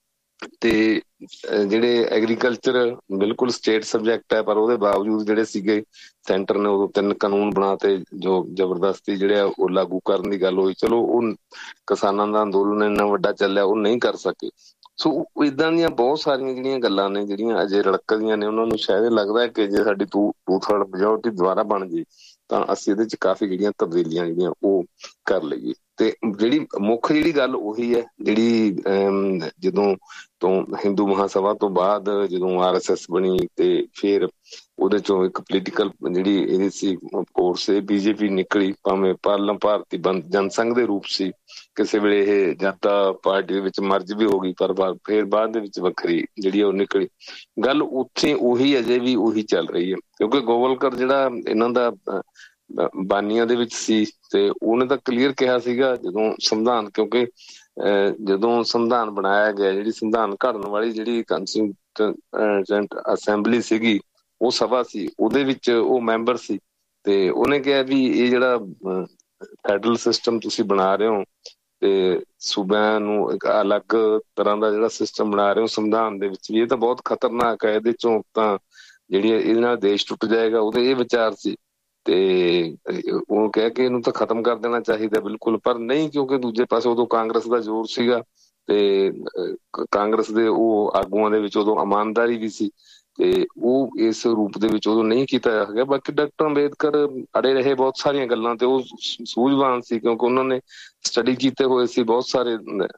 ਤੇ ਜਿਹੜੇ ਐਗਰੀਕਲਚਰ ਬਿਲਕੁਲ ਸਟੇਟ ਸਬਜੈਕਟ ਹੈ, ਪਰ ਉਹਦੇ ਬਾਵਜੂਦ ਜਿਹੜੇ ਸੀਗੇ ਸੈਂਟਰ ਨੇ ਉਦੋਂ 3 ਕਾਨੂੰਨ ਬਣਾ ਤੇ ਜੋ ਜ਼ਬਰਦਸਤੀ ਜਿਹੜੇ ਉਹ ਲਾਗੂ ਕਰਨ ਦੀ ਗੱਲ ਹੋਈ। ਚਲੋ ਉਹ ਕਿਸਾਨਾਂ ਦਾ ਅੰਦੋਲਨ ਇੰਨਾ ਵੱਡਾ ਚੱਲਿਆ, ਉਹ ਨਹੀਂ ਕਰ ਸਕੇ। ਸੋ ਏਦਾਂ ਦੀਆਂ ਬਹੁਤ ਸਾਰੀਆਂ ਜਿਹੜੀਆਂ ਗੱਲਾਂ ਨੇ ਜਿਹੜੀਆਂ ਅਜੇ ਰੜਕਦੀਆਂ ਨੇ, ਉਹਨਾਂ ਨੂੰ ਸ਼ਾਇਦ ਲੱਗਦਾ ਕਿ ਜੇ ਸਾਡੀ 2/3 ਮੈਜੋਰਟੀ ਦੁਬਾਰਾ ਬਣ ਜੇ ਤਾਂ ਅਸੀਂ ਇਹਦੇ ਚ ਕਾਫੀ ਜਿਹੜੀਆਂ ਤਬਦੀਲੀਆਂ ਜਿਹੜੀਆਂ ਉਹ ਕਰ ਲਈਏ। ਤੇ ਜਿਹੜੀ ਮੁੱਖ ਜਿਹੜੀ ਗੱਲ ਉਹੀ ਹੈ ਜਿਹੜੀ ਜਦੋਂ ਤੋਂ ਹਿੰਦੂ ਮਹਾਸਭਾ ਤੋਂ ਬਾਅਦ ਜਦੋਂ RSS ਬਣੀ ਤੇ ਫਿਰ ਉਹਦੇ ਚੋਂ ਇੱਕ ਪੋਲੀਟੀਕਲ ਜਿਹੜੀ ਇਹਦੀ ਸੀ ਫੋਰਸ BJP ਨਿਕਲੀ, ਭਾਵੇਂ ਭਾਰਤੀ ਜਨਸੰਘ ਦੇ ਰੂਪ ਸੀ, ਕਿਸੇ ਵੇਲੇ ਇਹ ਜਨਤਾ ਪਾਰਟੀ ਦੇ ਵਿੱਚ ਮਰਜ ਵੀ ਹੋ ਗਈ, ਪਰ ਫਿਰ ਬਾਅਦ ਦੇ ਵਿੱਚ ਵੱਖਰੀ ਜਿਹੜੀ ਉਹ ਨਿਕਲੀ। ਗੱਲ ਉੱਥੇ ਉਹੀ ਅਜੇ ਵੀ ਉਹੀ ਚੱਲ ਰਹੀ ਹੈ, ਕਿਉਂਕਿ ਗੋਵਲਕਰ ਜਿਹੜਾ ਇਹਨਾਂ ਦਾ ਬਾਨੀਆਂ ਦੇ ਵਿੱਚ ਸੀ ਤੇ ਉਹਨੇ ਤਾਂ ਕਲੀਅਰ ਕਿਹਾ ਸੀਗਾ ਜਦੋਂ ਸੰਵਿਧਾਨ, ਕਿਉਂਕਿ ਜਦੋਂ ਸੰਵਿਧਾਨ ਬਣਾਇਆ ਗਿਆ, ਜਿਹੜੀ ਸੰਵਿਧਾਨ ਘੜਨ ਵਾਲੀ ਜਿਹੜੀ ਕੰਸਟੀਟਿਊਐਂਟ ਅਸੈਂਬਲੀ ਸੀਗੀ, ਉਹ ਸਭਾ ਸੀ, ਉਹਦੇ ਵਿੱਚ ਉਹ ਮੈਂਬਰ ਸੀ ਤੇ ਉਹਨੇ ਕਿਹਾ ਵੀ ਇਹ ਜਿਹੜਾ ਫੈਡਰਲ ਸਿਸਟਮ ਤੁਸੀਂ ਬਣਾ ਰਹੇ ਹੋ ਤੇ ਸੂਬਿਆਂ ਨੂੰ ਇੱਕ ਅਲੱਗ ਤਰ੍ਹਾਂ ਦਾ ਜਿਹੜਾ ਸਿਸਟਮ ਬਣਾ ਰਹੇ ਹੋ ਸੰਵਿਧਾਨ ਦੇ ਵਿੱਚ ਵੀ, ਇਹ ਤਾਂ ਬਹੁਤ ਖਤਰਨਾਕ ਹੈ। ਇਹਦੇ ਚੋਂ ਤਾਂ ਜਿਹੜੀ ਇਹਦੇ ਨਾਲ ਦੇਸ਼ ਟੁੱਟ ਜਾਏਗਾ, ਉਹਦੇ ਇਹ ਵਿਚਾਰ ਸੀ। ਤੇ ਉਹ ਕਹਿ ਕੇ ਇਹਨੂੰ ਤਾਂ ਖਤਮ ਕਰ ਦੇਣਾ ਚਾਹੀਦਾ ਬਿਲਕੁਲ, ਪਰ ਨਹੀਂ, ਕਿਉਂਕਿ ਦੂਜੇ ਪਾਸੇ ਉਦੋਂ ਕਾਂਗਰਸ ਦਾ ਜ਼ੋਰ ਸੀਗਾ ਤੇ ਕਾਂਗਰਸ ਦੇ ਉਹ ਆਗੂਆਂ ਦੇ ਵਿੱਚ ਉਦੋਂ ਇਮਾਨਦਾਰੀ ਵੀ ਸੀ, ਤੇ ਉਹ ਇਸ ਰੂਪ ਦੇ ਵਿੱਚ ਉਦੋਂ ਨਹੀਂ ਕੀਤਾ ਜਾ ਸਕਿਆ। ਬਾਕੀ ਡਾਕਟਰ ਅੰਬੇਦਕਰ ਅੜੇ ਰਹੇ ਬਹੁਤ ਸਾਰੀਆਂ ਗੱਲਾਂ ਤੇ, ਉਹ ਸੂਝਵਾਨ ਸੀ ਕਿਉਂਕਿ ਉਹਨਾਂ ਨੇ ਸਟੱਡੀ ਕੀਤੇ ਹੋਏ ਸੀ ਬਹੁਤ ਸਾਰੇ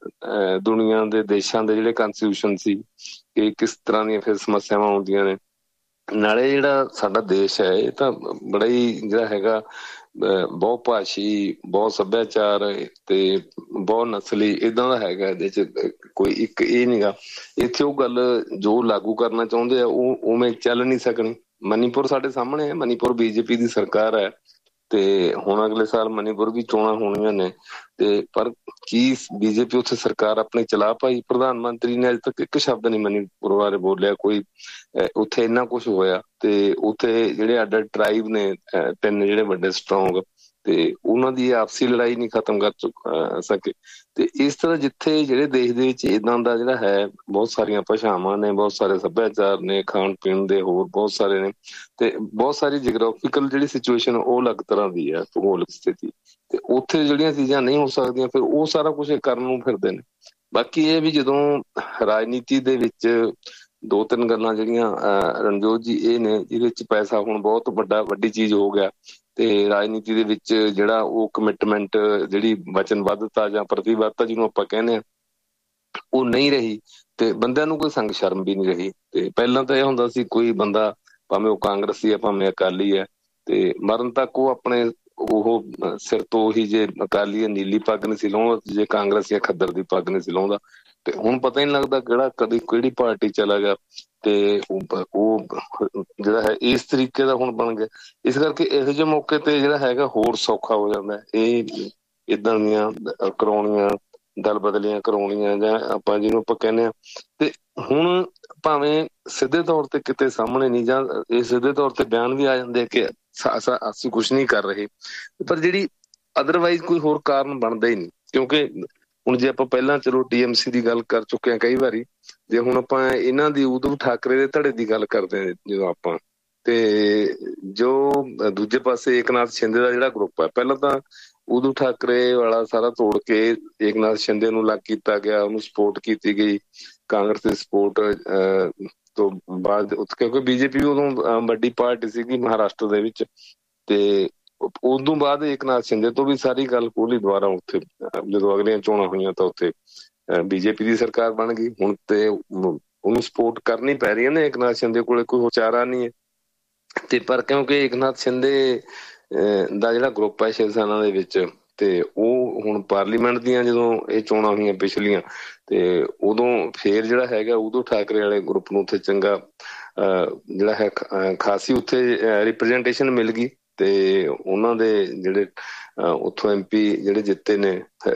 ਦੁਨੀਆ ਦੇ ਦੇਸ਼ਾਂ ਦੇ ਜਿਹੜੇ ਕਨਸਟੀਟਿਊਸ਼ਨ ਸੀ ਕਿ ਕਿਸ ਤਰ੍ਹਾਂ ਦੀਆਂ ਫਿਰ ਸਮੱਸਿਆਵਾਂ ਆਉਂਦੀਆਂ ਨੇ। ਨਾਲੇ ਜਿਹੜਾ ਸਾਡਾ ਦੇਸ਼ ਹੈ ਇਹ ਤਾਂ ਬੜਾ ਹੀ ਜਿਹੜਾ ਹੈਗਾ ਬਹੁ ਭਾਸ਼ੀ, ਬਹੁਤ ਸੱਭਿਆਚਾਰ ਤੇ ਬਹੁਤ ਨਸਲੀ ਏਦਾਂ ਦਾ ਹੈਗਾ। ਇਹਦੇ ਚ ਕੋਈ ਇੱਕ ਇਹ ਨੀਗਾ, ਇੱਥੇ ਉਹ ਗੱਲ ਜੋ ਲਾਗੂ ਕਰਨਾ ਚਾਹੁੰਦੇ ਆ ਉਹ ਉਵੇਂ ਚੱਲ ਨਹੀਂ ਸਕਣੀ। ਮਨੀਪੁਰ ਸਾਡੇ ਸਾਹਮਣੇ ਹੈ, ਮਨੀਪੁਰ ਬੀਜੇਪੀ ਦੀ ਸਰਕਾਰ ਹੈ ਤੇ ਹੁਣ ਅਗਲੇ ਸਾਲ ਮਨੀਪੁਰ ਵੀ ਚੋਣਾਂ ਹੋਣੀਆਂ ਨੇ, ਤੇ ਪਰ ਕੀ ਬੀਜੇਪੀ ਉੱਥੇ ਸਰਕਾਰ ਆਪਣੀ ਚਲਾ ਪਾਈ? ਪ੍ਰਧਾਨ ਮੰਤਰੀ ਨੇ ਅਜੇ ਤੱਕ ਇੱਕ ਸ਼ਬਦ ਨਹੀਂ ਮਨੀਪੁਰ ਬਾਰੇ ਬੋਲਿਆ। ਕੋਈ ਉੱਥੇ ਇੰਨਾ ਕੁਛ ਹੋਇਆ ਤੇ ਉੱਥੇ ਜਿਹੜੇ ਅੱਡ ਟਰਾਈਬ ਨੇ ਤਿੰਨ ਜਿਹੜੇ ਵੱਡੇ ਸਟਰੋਂਗ, ਤੇ ਉਹਨਾਂ ਦੀ ਆਪਸੀ ਲੜਾਈ ਨਹੀਂ ਖਤਮ ਕਰ ਸਕੇ। ਤੇ ਇਸ ਤਰ੍ਹਾਂ ਜਿੱਥੇ ਜਿਹੜੇ ਦੇਸ਼ ਦੇ ਵਿੱਚ ਏਦਾਂ ਦਾ ਜਿਹੜਾ ਹੈ, ਬਹੁਤ ਸਾਰੀਆਂ ਭਾਸ਼ਾਵਾਂ ਨੇ, ਬਹੁਤ ਸਾਰੇ ਸੱਭਿਆਚਾਰ ਨੇ, ਖਾਣ ਪੀਣ ਦੇ ਹੋਰ ਬਹੁਤ ਸਾਰੇ ਨੇ, ਤੇ ਬਹੁਤ ਸਾਰੀ ਜਿਓਗ੍ਰਾਫੀਕਲ ਜਿਹੜੀ ਸਿਚੁਏਸ਼ਨ ਉਹ ਅਲੱਗ ਤਰ੍ਹਾਂ ਦੀ ਹੈ, ਭੂਗੋਲਿਕ ਸਥਿਤੀ, ਤੇ ਉੱਥੇ ਜਿਹੜੀਆਂ ਚੀਜ਼ਾਂ ਨਹੀਂ ਹੋ ਸਕਦੀਆਂ ਫਿਰ ਉਹ ਸਾਰਾ ਕੁਛ ਕਰਨ ਨੂੰ ਫਿਰਦੇ ਨੇ। ਬਾਕੀ ਇਹ ਵੀ ਜਦੋਂ ਰਾਜਨੀਤੀ ਦੇ ਵਿੱਚ ਦੋ ਤਿੰਨ ਗੱਲਾਂ ਜਿਹੜੀਆਂ ਰਣਜੋਤ ਜੀ ਇਹ ਨੇ ਜਿਹਦੇ ਵਿੱਚ ਪੈਸਾ ਹੁਣ ਬਹੁਤ ਵੱਡੀ ਚੀਜ਼ ਹੋ ਗਿਆ, ਤੇ ਰਾਜਨੀਤੀ ਦੇ ਵਿੱਚ ਜਿਹੜਾ ਉਹ ਕਮਿਟਮੈਂਟ, ਜਿਹੜੀ ਵਚਨਬੱਧਤਾ ਜਾਂ ਪ੍ਰਤੀਬੱਧਤਾ ਜਿਹਨੂੰ ਆਪਾਂ ਕਹਿੰਦੇ ਆ, ਉਹ ਨਹੀਂ ਰਹੀ, ਤੇ ਬੰਦਿਆਂ ਨੂੰ ਕੋਈ ਸੰਗ ਸ਼ਰਮ ਵੀ ਨਹੀਂ ਰਹੀ। ਤੇ ਪਹਿਲਾਂ ਤਾਂ ਇਹ ਹੁੰਦਾ ਸੀ ਕੋਈ ਬੰਦਾ ਭਾਵੇਂ ਉਹ ਕਾਂਗਰਸੀ ਹੈ ਭਾਵੇਂ ਅਕਾਲੀ ਹੈ, ਤੇ ਮਰਨ ਤੱਕ ਉਹ ਆਪਣੇ ਉਹ ਸਿਰ ਤੋਂ ਉਹੀ, ਜੇ ਅਕਾਲੀ ਨੀਲੀ ਪੱਗ ਨਹੀਂ ਸੀ ਲਾਉਂਦਾ, ਜੇ ਕਾਂਗਰਸੀ ਖੱਦਰ ਦੀ ਪੱਗ ਨਹੀਂ ਸੀ ਲਾਉਂਦਾ। ਤੇ ਹੁਣ ਪਤਾ ਹੀ ਨਹੀਂ ਲੱਗਦਾ ਕਿਹੜਾ ਕਦੀ ਕਿਹੜੀ ਪਾਰਟੀ ਚਲਾ ਗਿਆ, ਤੇ ਉਹ ਜਿਹੜਾ ਹੈ ਇਸ ਤਰੀਕੇ ਦਾ ਹੁਣ ਬਣ ਗਿਆ। ਇਸ ਕਰਕੇ ਇਹੋ ਜਿਹੇ ਮੌਕੇ ਤੇ ਜਿਹੜਾ ਹੈਗਾ ਹੋਰ ਸੌਖਾ ਹੋ ਜਾਂਦਾ ਇਹ ਏਦਾਂ ਦੀਆਂ ਕਰਾਉਣੀਆਂ, ਦਲ ਬਦਲੀਆਂ ਕਰਾਉਣੀਆਂ, ਜਾਂ ਆਪਾਂ ਜਿਹਨੂੰ ਆਪਾਂ ਕਹਿੰਦੇ ਆ। ਤੇ ਹੁਣ ਭਾਵੇਂ ਸਿੱਧੇ ਤੌਰ ਤੇ ਕਿਤੇ ਸਾਹਮਣੇ ਨਹੀਂ, ਜਾਂ ਇਹ ਸਿੱਧੇ ਤੌਰ ਤੇ ਬਿਆਨ ਵੀ ਆ ਜਾਂਦੇ ਕਿ ਅਸੀਂ ਕੁਛ ਨਹੀਂ ਕਰ ਰਹੇ, ਪਰ ਜਿਹੜੀ ਅਦਰਵਾਈਜ਼ ਕੋਈ ਹੋਰ ਕਾਰਨ ਬਣਦਾ ਹੀ ਨਹੀਂ। ਕਿਉਂਕਿ ਹੁਣ ਜੇ ਆਪਾਂ ਪਹਿਲਾਂ ਚਲੋ TMC ਦੀ ਗੱਲ ਕਰ ਚੁੱਕੇ ਹਾਂ ਕਈ ਵਾਰੀ, ਜੇ ਹੁਣ ਆਪਾਂ ਇਹਨਾਂ ਦੀ ਉਧਮ ਠਾਕਰੇ ਦੇ ਧੜੇ ਦੀ ਗੱਲ ਕਰਦੇ ਹਾਂ ਜਦੋਂ ਆਪਾਂ, ਤੇ ਜੋ ਦੂਜੇ ਪਾਸੇ ਏਕਨਾਥ ਸ਼ਿੰਦੇ ਦਾ ਜਿਹੜਾ ਗਰੁੱਪ ਹੈ, ਪਹਿਲਾਂ ਤਾਂ ਉਧਮ ਠਾਕਰੇ ਵਾਲਾ ਸਾਰਾ ਤੋੜ ਕੇ ਏਕਨਾਥ ਸ਼ਿੰਦੇ ਨੂੰ ਲੱਗ ਕੀਤਾ ਗਿਆ, ਉਹਨੂੰ ਸਪੋਰਟ ਕੀਤੀ ਗਈ, ਕਾਂਗਰਸ ਦੀ ਸਪੋਰਟ ਤੋਂ ਬਾਅਦ, ਕਿਉਂਕਿ ਬੀਜੇਪੀ ਉਦੋਂ ਵੱਡੀ ਪਾਰਟੀ ਸੀਗੀ ਮਹਾਰਾਸ਼ਟਰ ਦੇ ਵਿੱਚ, ਤੇ ਉਦੋਂ ਬਾਅਦ ਏਕਨਾਥ ਸ਼ਿੰਦੇ ਤੋਂ ਵੀ ਸਾਰੀ ਗੱਲ ਖੋਲੀ ਦੁਬਾਰਾ। ਉੱਥੇ ਜਦੋਂ ਅਗਲੀਆਂ ਚੋਣਾਂ ਹੋਈਆਂ ਤਾਂ ਉੱਥੇ ਬੀਜੇਪੀ ਦੀ ਸਰਕਾਰ ਬਣ ਗਈ। ਹੁਣ ਤੇ ਉਹਨੂੰ ਸਪੋਰਟ ਕਰਨੀ ਪੈ ਰਹੀ ਹੈ ਨਾ, ਏਕਨਾਥ ਸ਼ਿੰਦੇ ਕੋਲੇ ਕੋਈ ਚਾਰਾ ਨਹੀਂ ਹੈ। ਤੇ ਪਰ ਕਿਉਂਕਿ ਏਕਨਾਥ ਸ਼ਿੰਦੇ ਦਾ ਜਿਹੜਾ ਗਰੁੱਪ ਹੈ ਸ਼ਿਵ ਸੈਨਾ ਦੇ ਵਿੱਚ, ਤੇ ਉਹ ਹੁਣ ਪਾਰਲੀਮੈਂਟ ਦੀਆਂ ਜਦੋਂ ਇਹ ਚੋਣਾਂ ਹੋਈਆਂ ਪਿਛਲੀਆਂ, ਤੇ ਉਦੋਂ ਫੇਰ ਜਿਹੜਾ ਹੈਗਾ ਉਦੋਂ ਠਾਕਰੇ ਵਾਲੇ ਗਰੁੱਪ ਨੂੰ ਉੱਥੇ ਚੰਗਾ ਜਿਹੜਾ ਹੈ ਖਾਸੀ ਉੱਥੇ ਰਿਪਰੈਜ਼ੈਂਟੇਸ਼ਨ ਮਿਲ ਗਈ, ਤੇ ਉਹਨਾਂ ਦੇ ਜਿਹੜੇ ਉੱਥੋਂ MP ਜਿਹੜੇ ਜਿੱਤੇ ਨੇ,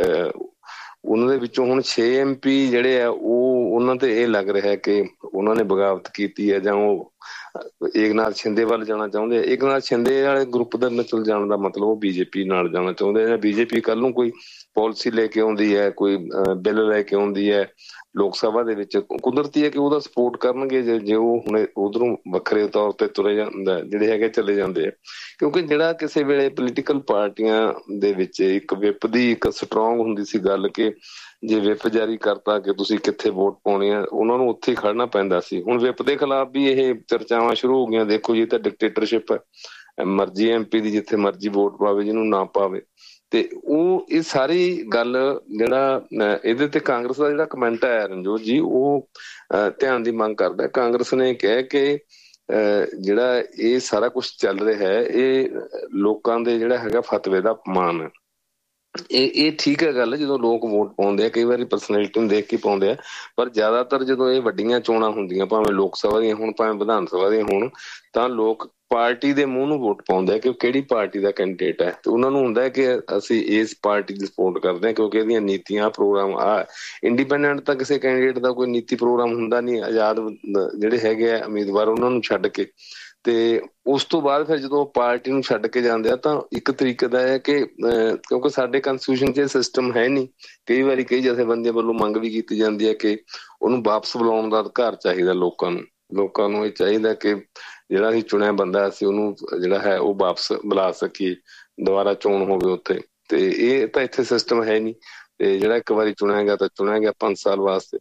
ਉਹਨਾਂ ਦੇ ਵਿੱਚੋਂ ਹੁਣ 6 MP ਜਿਹੜੇ ਆ ਉਹ ਉਹਨਾਂ ਤੇ ਇਹ ਲੱਗ ਰਿਹਾ ਕਿ ਉਹਨਾਂ ਨੇ ਬਗਾਵਤ ਕੀਤੀ ਹੈ, ਜਾਂ ਉਹ ਏਕਨਾਥ ਸ਼ਿੰਦੇ ਵੱਲ ਜਾਣਾ ਚਾਹੁੰਦੇ ਆ। ਏਕਨਾਥ ਸ਼ਿੰਦੇ ਵਾਲੇ ਗਰੁੱਪ ਦੇ ਨਾਲ ਜਾਣ ਦਾ ਮਤਲਬ ਉਹ BJP ਨਾਲ ਜਾਣਾ ਚਾਹੁੰਦੇ ਆ, ਜਾਂ BJP ਕੱਲ ਨੂੰ ਕੋਈ ਪਾਲਿਸੀ ਲੈ ਕੇ ਆਉਂਦੀ ਹੈ, ਕੋਈ ਬਿੱਲ ਲੈ ਕੇ ਆਉਂਦੀ ਹੈ ਲੋਕ ਸਭਾ ਦੇ ਵਿੱਚ, ਕੁਦਰਤੀ ਹੈ ਕਿ ਉਹਦਾ ਸਪੋਰਟ ਕਰਨਗੇ ਜੇ ਉਹ ਹੁਣ ਉਧਰੋਂ ਵੱਖਰੇ ਤੌਰ ਤੇ ਤੁਰੇ ਜਾਂਦਾ ਜਿਹੜੇ ਹੈਗੇ ਚਲੇ ਜਾਂਦੇ ਆ। ਕਿਉਂਕਿ ਜਿਹੜਾ ਕਿਸੇ ਵੇਲੇ ਪੋਲੀਟੀਕਲ ਪਾਰਟੀਆਂ ਦੇ ਵਿੱਚ ਇੱਕ ਵਿਪ ਦੀ ਇੱਕ ਸਟਰੋਂਗ ਹੁੰਦੀ ਸੀ ਗੱਲ, ਕਿ ਜੇ ਵਿਪ ਜਾਰੀ ਕਰਤਾ ਕਿ ਤੁਸੀਂ ਕਿੱਥੇ ਵੋਟ ਪਾਉਣੀ ਆ, ਉਹਨਾਂ ਨੂੰ ਉੱਥੇ ਹੀ ਖੜਨਾ ਪੈਂਦਾ ਸੀ। ਹੁਣ ਵਿਪ ਦੇ ਖਿਲਾਫ ਵੀ ਇਹ ਚਰਚਾਵਾਂ ਸ਼ੁਰੂ ਹੋ ਗਈਆਂ, ਦੇਖੋ ਜੀ ਤਾਂ ਡਿਕਟੇਟਰਸ਼ਿਪ ਹੈ, ਮਰਜ਼ੀ MP ਦੀ ਜਿੱਥੇ ਮਰਜ਼ੀ ਵੋਟ ਪਾਵੇ, ਜਿਹਨੂੰ ਨਾ ਪਾਵੇ। ਤੇ ਉਹ ਇਹ ਸਾਰੀ ਗੱਲ ਜਿਹੜਾ ਇਹਦੇ ਤੇ ਕਾਂਗਰਸ ਦਾ ਜਿਹੜਾ ਕਮੈਂਟ ਆਇਆ ਰਣਜੋਤ ਜੀ, ਉਹ ਧਿਆਨ ਦੀ ਮੰਗ ਕਰਦਾ। ਕਾਂਗਰਸ ਨੇ ਕਿਹਾ ਕਿ ਜਿਹੜਾ ਇਹ ਸਾਰਾ ਕੁਛ ਚੱਲ ਰਿਹਾ ਹੈ ਇਹ ਲੋਕਾਂ ਦੇ ਜਿਹੜਾ ਹੈਗਾ ਫਤਵੇ ਦਾ ਅਪਮਾਨ ਹੈ। ਇਹ ਠੀਕ ਹੈ ਗੱਲ, ਜਦੋਂ ਲੋਕ ਵੋਟ ਪਾਉਂਦੇ ਆ ਕਈ ਵਾਰੀ ਪਰਸਨੈਲਿਟੀ ਨੂੰ ਦੇਖ ਕੇ ਪਾਉਂਦੇ ਆ, ਪਰ ਜ਼ਿਆਦਾਤਰ ਜਦੋਂ ਇਹ ਵੱਡੀਆਂ ਚੋਣਾਂ ਹੁੰਦੀਆਂ, ਭਾਵੇਂ ਲੋਕ ਸਭਾ ਦੀਆਂ ਹੋਣ ਭਾਵੇਂ ਵਿਧਾਨ ਸਭਾ ਦੀਆਂ ਹੋਣ, ਤਾਂ ਲੋਕ ਪਾਰਟੀ ਦੇ ਮੂੰਹ ਨੂੰ ਵੋਟ ਪਾਉਂਦੇ ਆ ਕਿ ਉਹ ਕਿਹੜੀ ਪਾਰਟੀ ਦਾ ਕੈਂਡੀਡੇਟ ਹੈ, ਤੇ ਉਹਨਾਂ ਨੂੰ ਹੁੰਦਾ ਹੈ ਕਿ ਅਸੀਂ ਇਸ ਪਾਰਟੀ ਦੀ ਸਪੋਰਟ ਕਰਦੇ ਹਾਂ ਕਿਉਂਕਿ ਇਹਦੀਆਂ ਨੀਤੀਆਂ ਪ੍ਰੋਗਰਾਮ ਆ। ਇੰਡੀਪੈਂਡੈਂਟ ਤਾਂ ਕਿਸੇ ਕੈਂਡੀਡੇਟ ਦਾ ਕੋਈ ਨੀਤੀ ਪ੍ਰੋਗਰਾਮ ਹੁੰਦਾ ਨਹੀਂ, ਆਜ਼ਾਦ ਜਿਹੜੇ ਹੈਗੇ ਆ ਉਮੀਦਵਾਰ ਉਹਨਾਂ ਨੂੰ ਛੱਡ ਕੇ। ਤੇ ਉਸ ਤੋਂ ਬਾਅਦ ਫਿਰ ਜਦੋਂ ਪਾਰਟੀ ਨੂੰ ਛੱਡ ਕੇ ਜਾਂਦੇ ਆ ਤਾਂ ਇੱਕ ਤਰੀਕੇ ਦਾ ਹੈ ਕਿ ਕਿਉਂਕਿ ਸਾਡੇ ਕਨਸਟੀਟਿਊਸ਼ਨ 'ਚ ਇਹ ਸਿਸਟਮ ਹੈ ਨਹੀਂ, ਕਈ ਵਾਰੀ ਕਈ ਜਥੇਬੰਦੀਆਂ ਵੱਲੋਂ ਮੰਗ ਵੀ ਕੀਤੀ ਜਾਂਦੀ ਹੈ ਕਿ ਉਹਨੂੰ ਵਾਪਸ ਬੁਲਾਉਣ ਦਾ ਅਧਿਕਾਰ ਚਾਹੀਦਾ ਲੋਕਾਂ ਨੂੰ ਇਹ ਚਾਹੀਦਾ ਕਿ ਜਿਹੜਾ ਅਸੀਂ ਚੁਣਿਆ ਬੰਦਾ ਅਸੀਂ ਉਹਨੂੰ ਜਿਹੜਾ ਹੈ ਉਹ ਵਾਪਸ ਬੁਲਾ ਸਕੀਏ, ਦੁਬਾਰਾ ਚੋਣ ਹੋਵੇ ਉੱਥੇ। ਤੇ ਇਹ ਤਾਂ ਇੱਥੇ ਸਿਸਟਮ ਹੈ ਨਹੀਂ, ਤੇ ਜਿਹੜਾ ਇੱਕ ਵਾਰੀ ਚੁਣਿਆ ਗਿਆ 5 ਸਾਲ ਵਾਸਤੇ।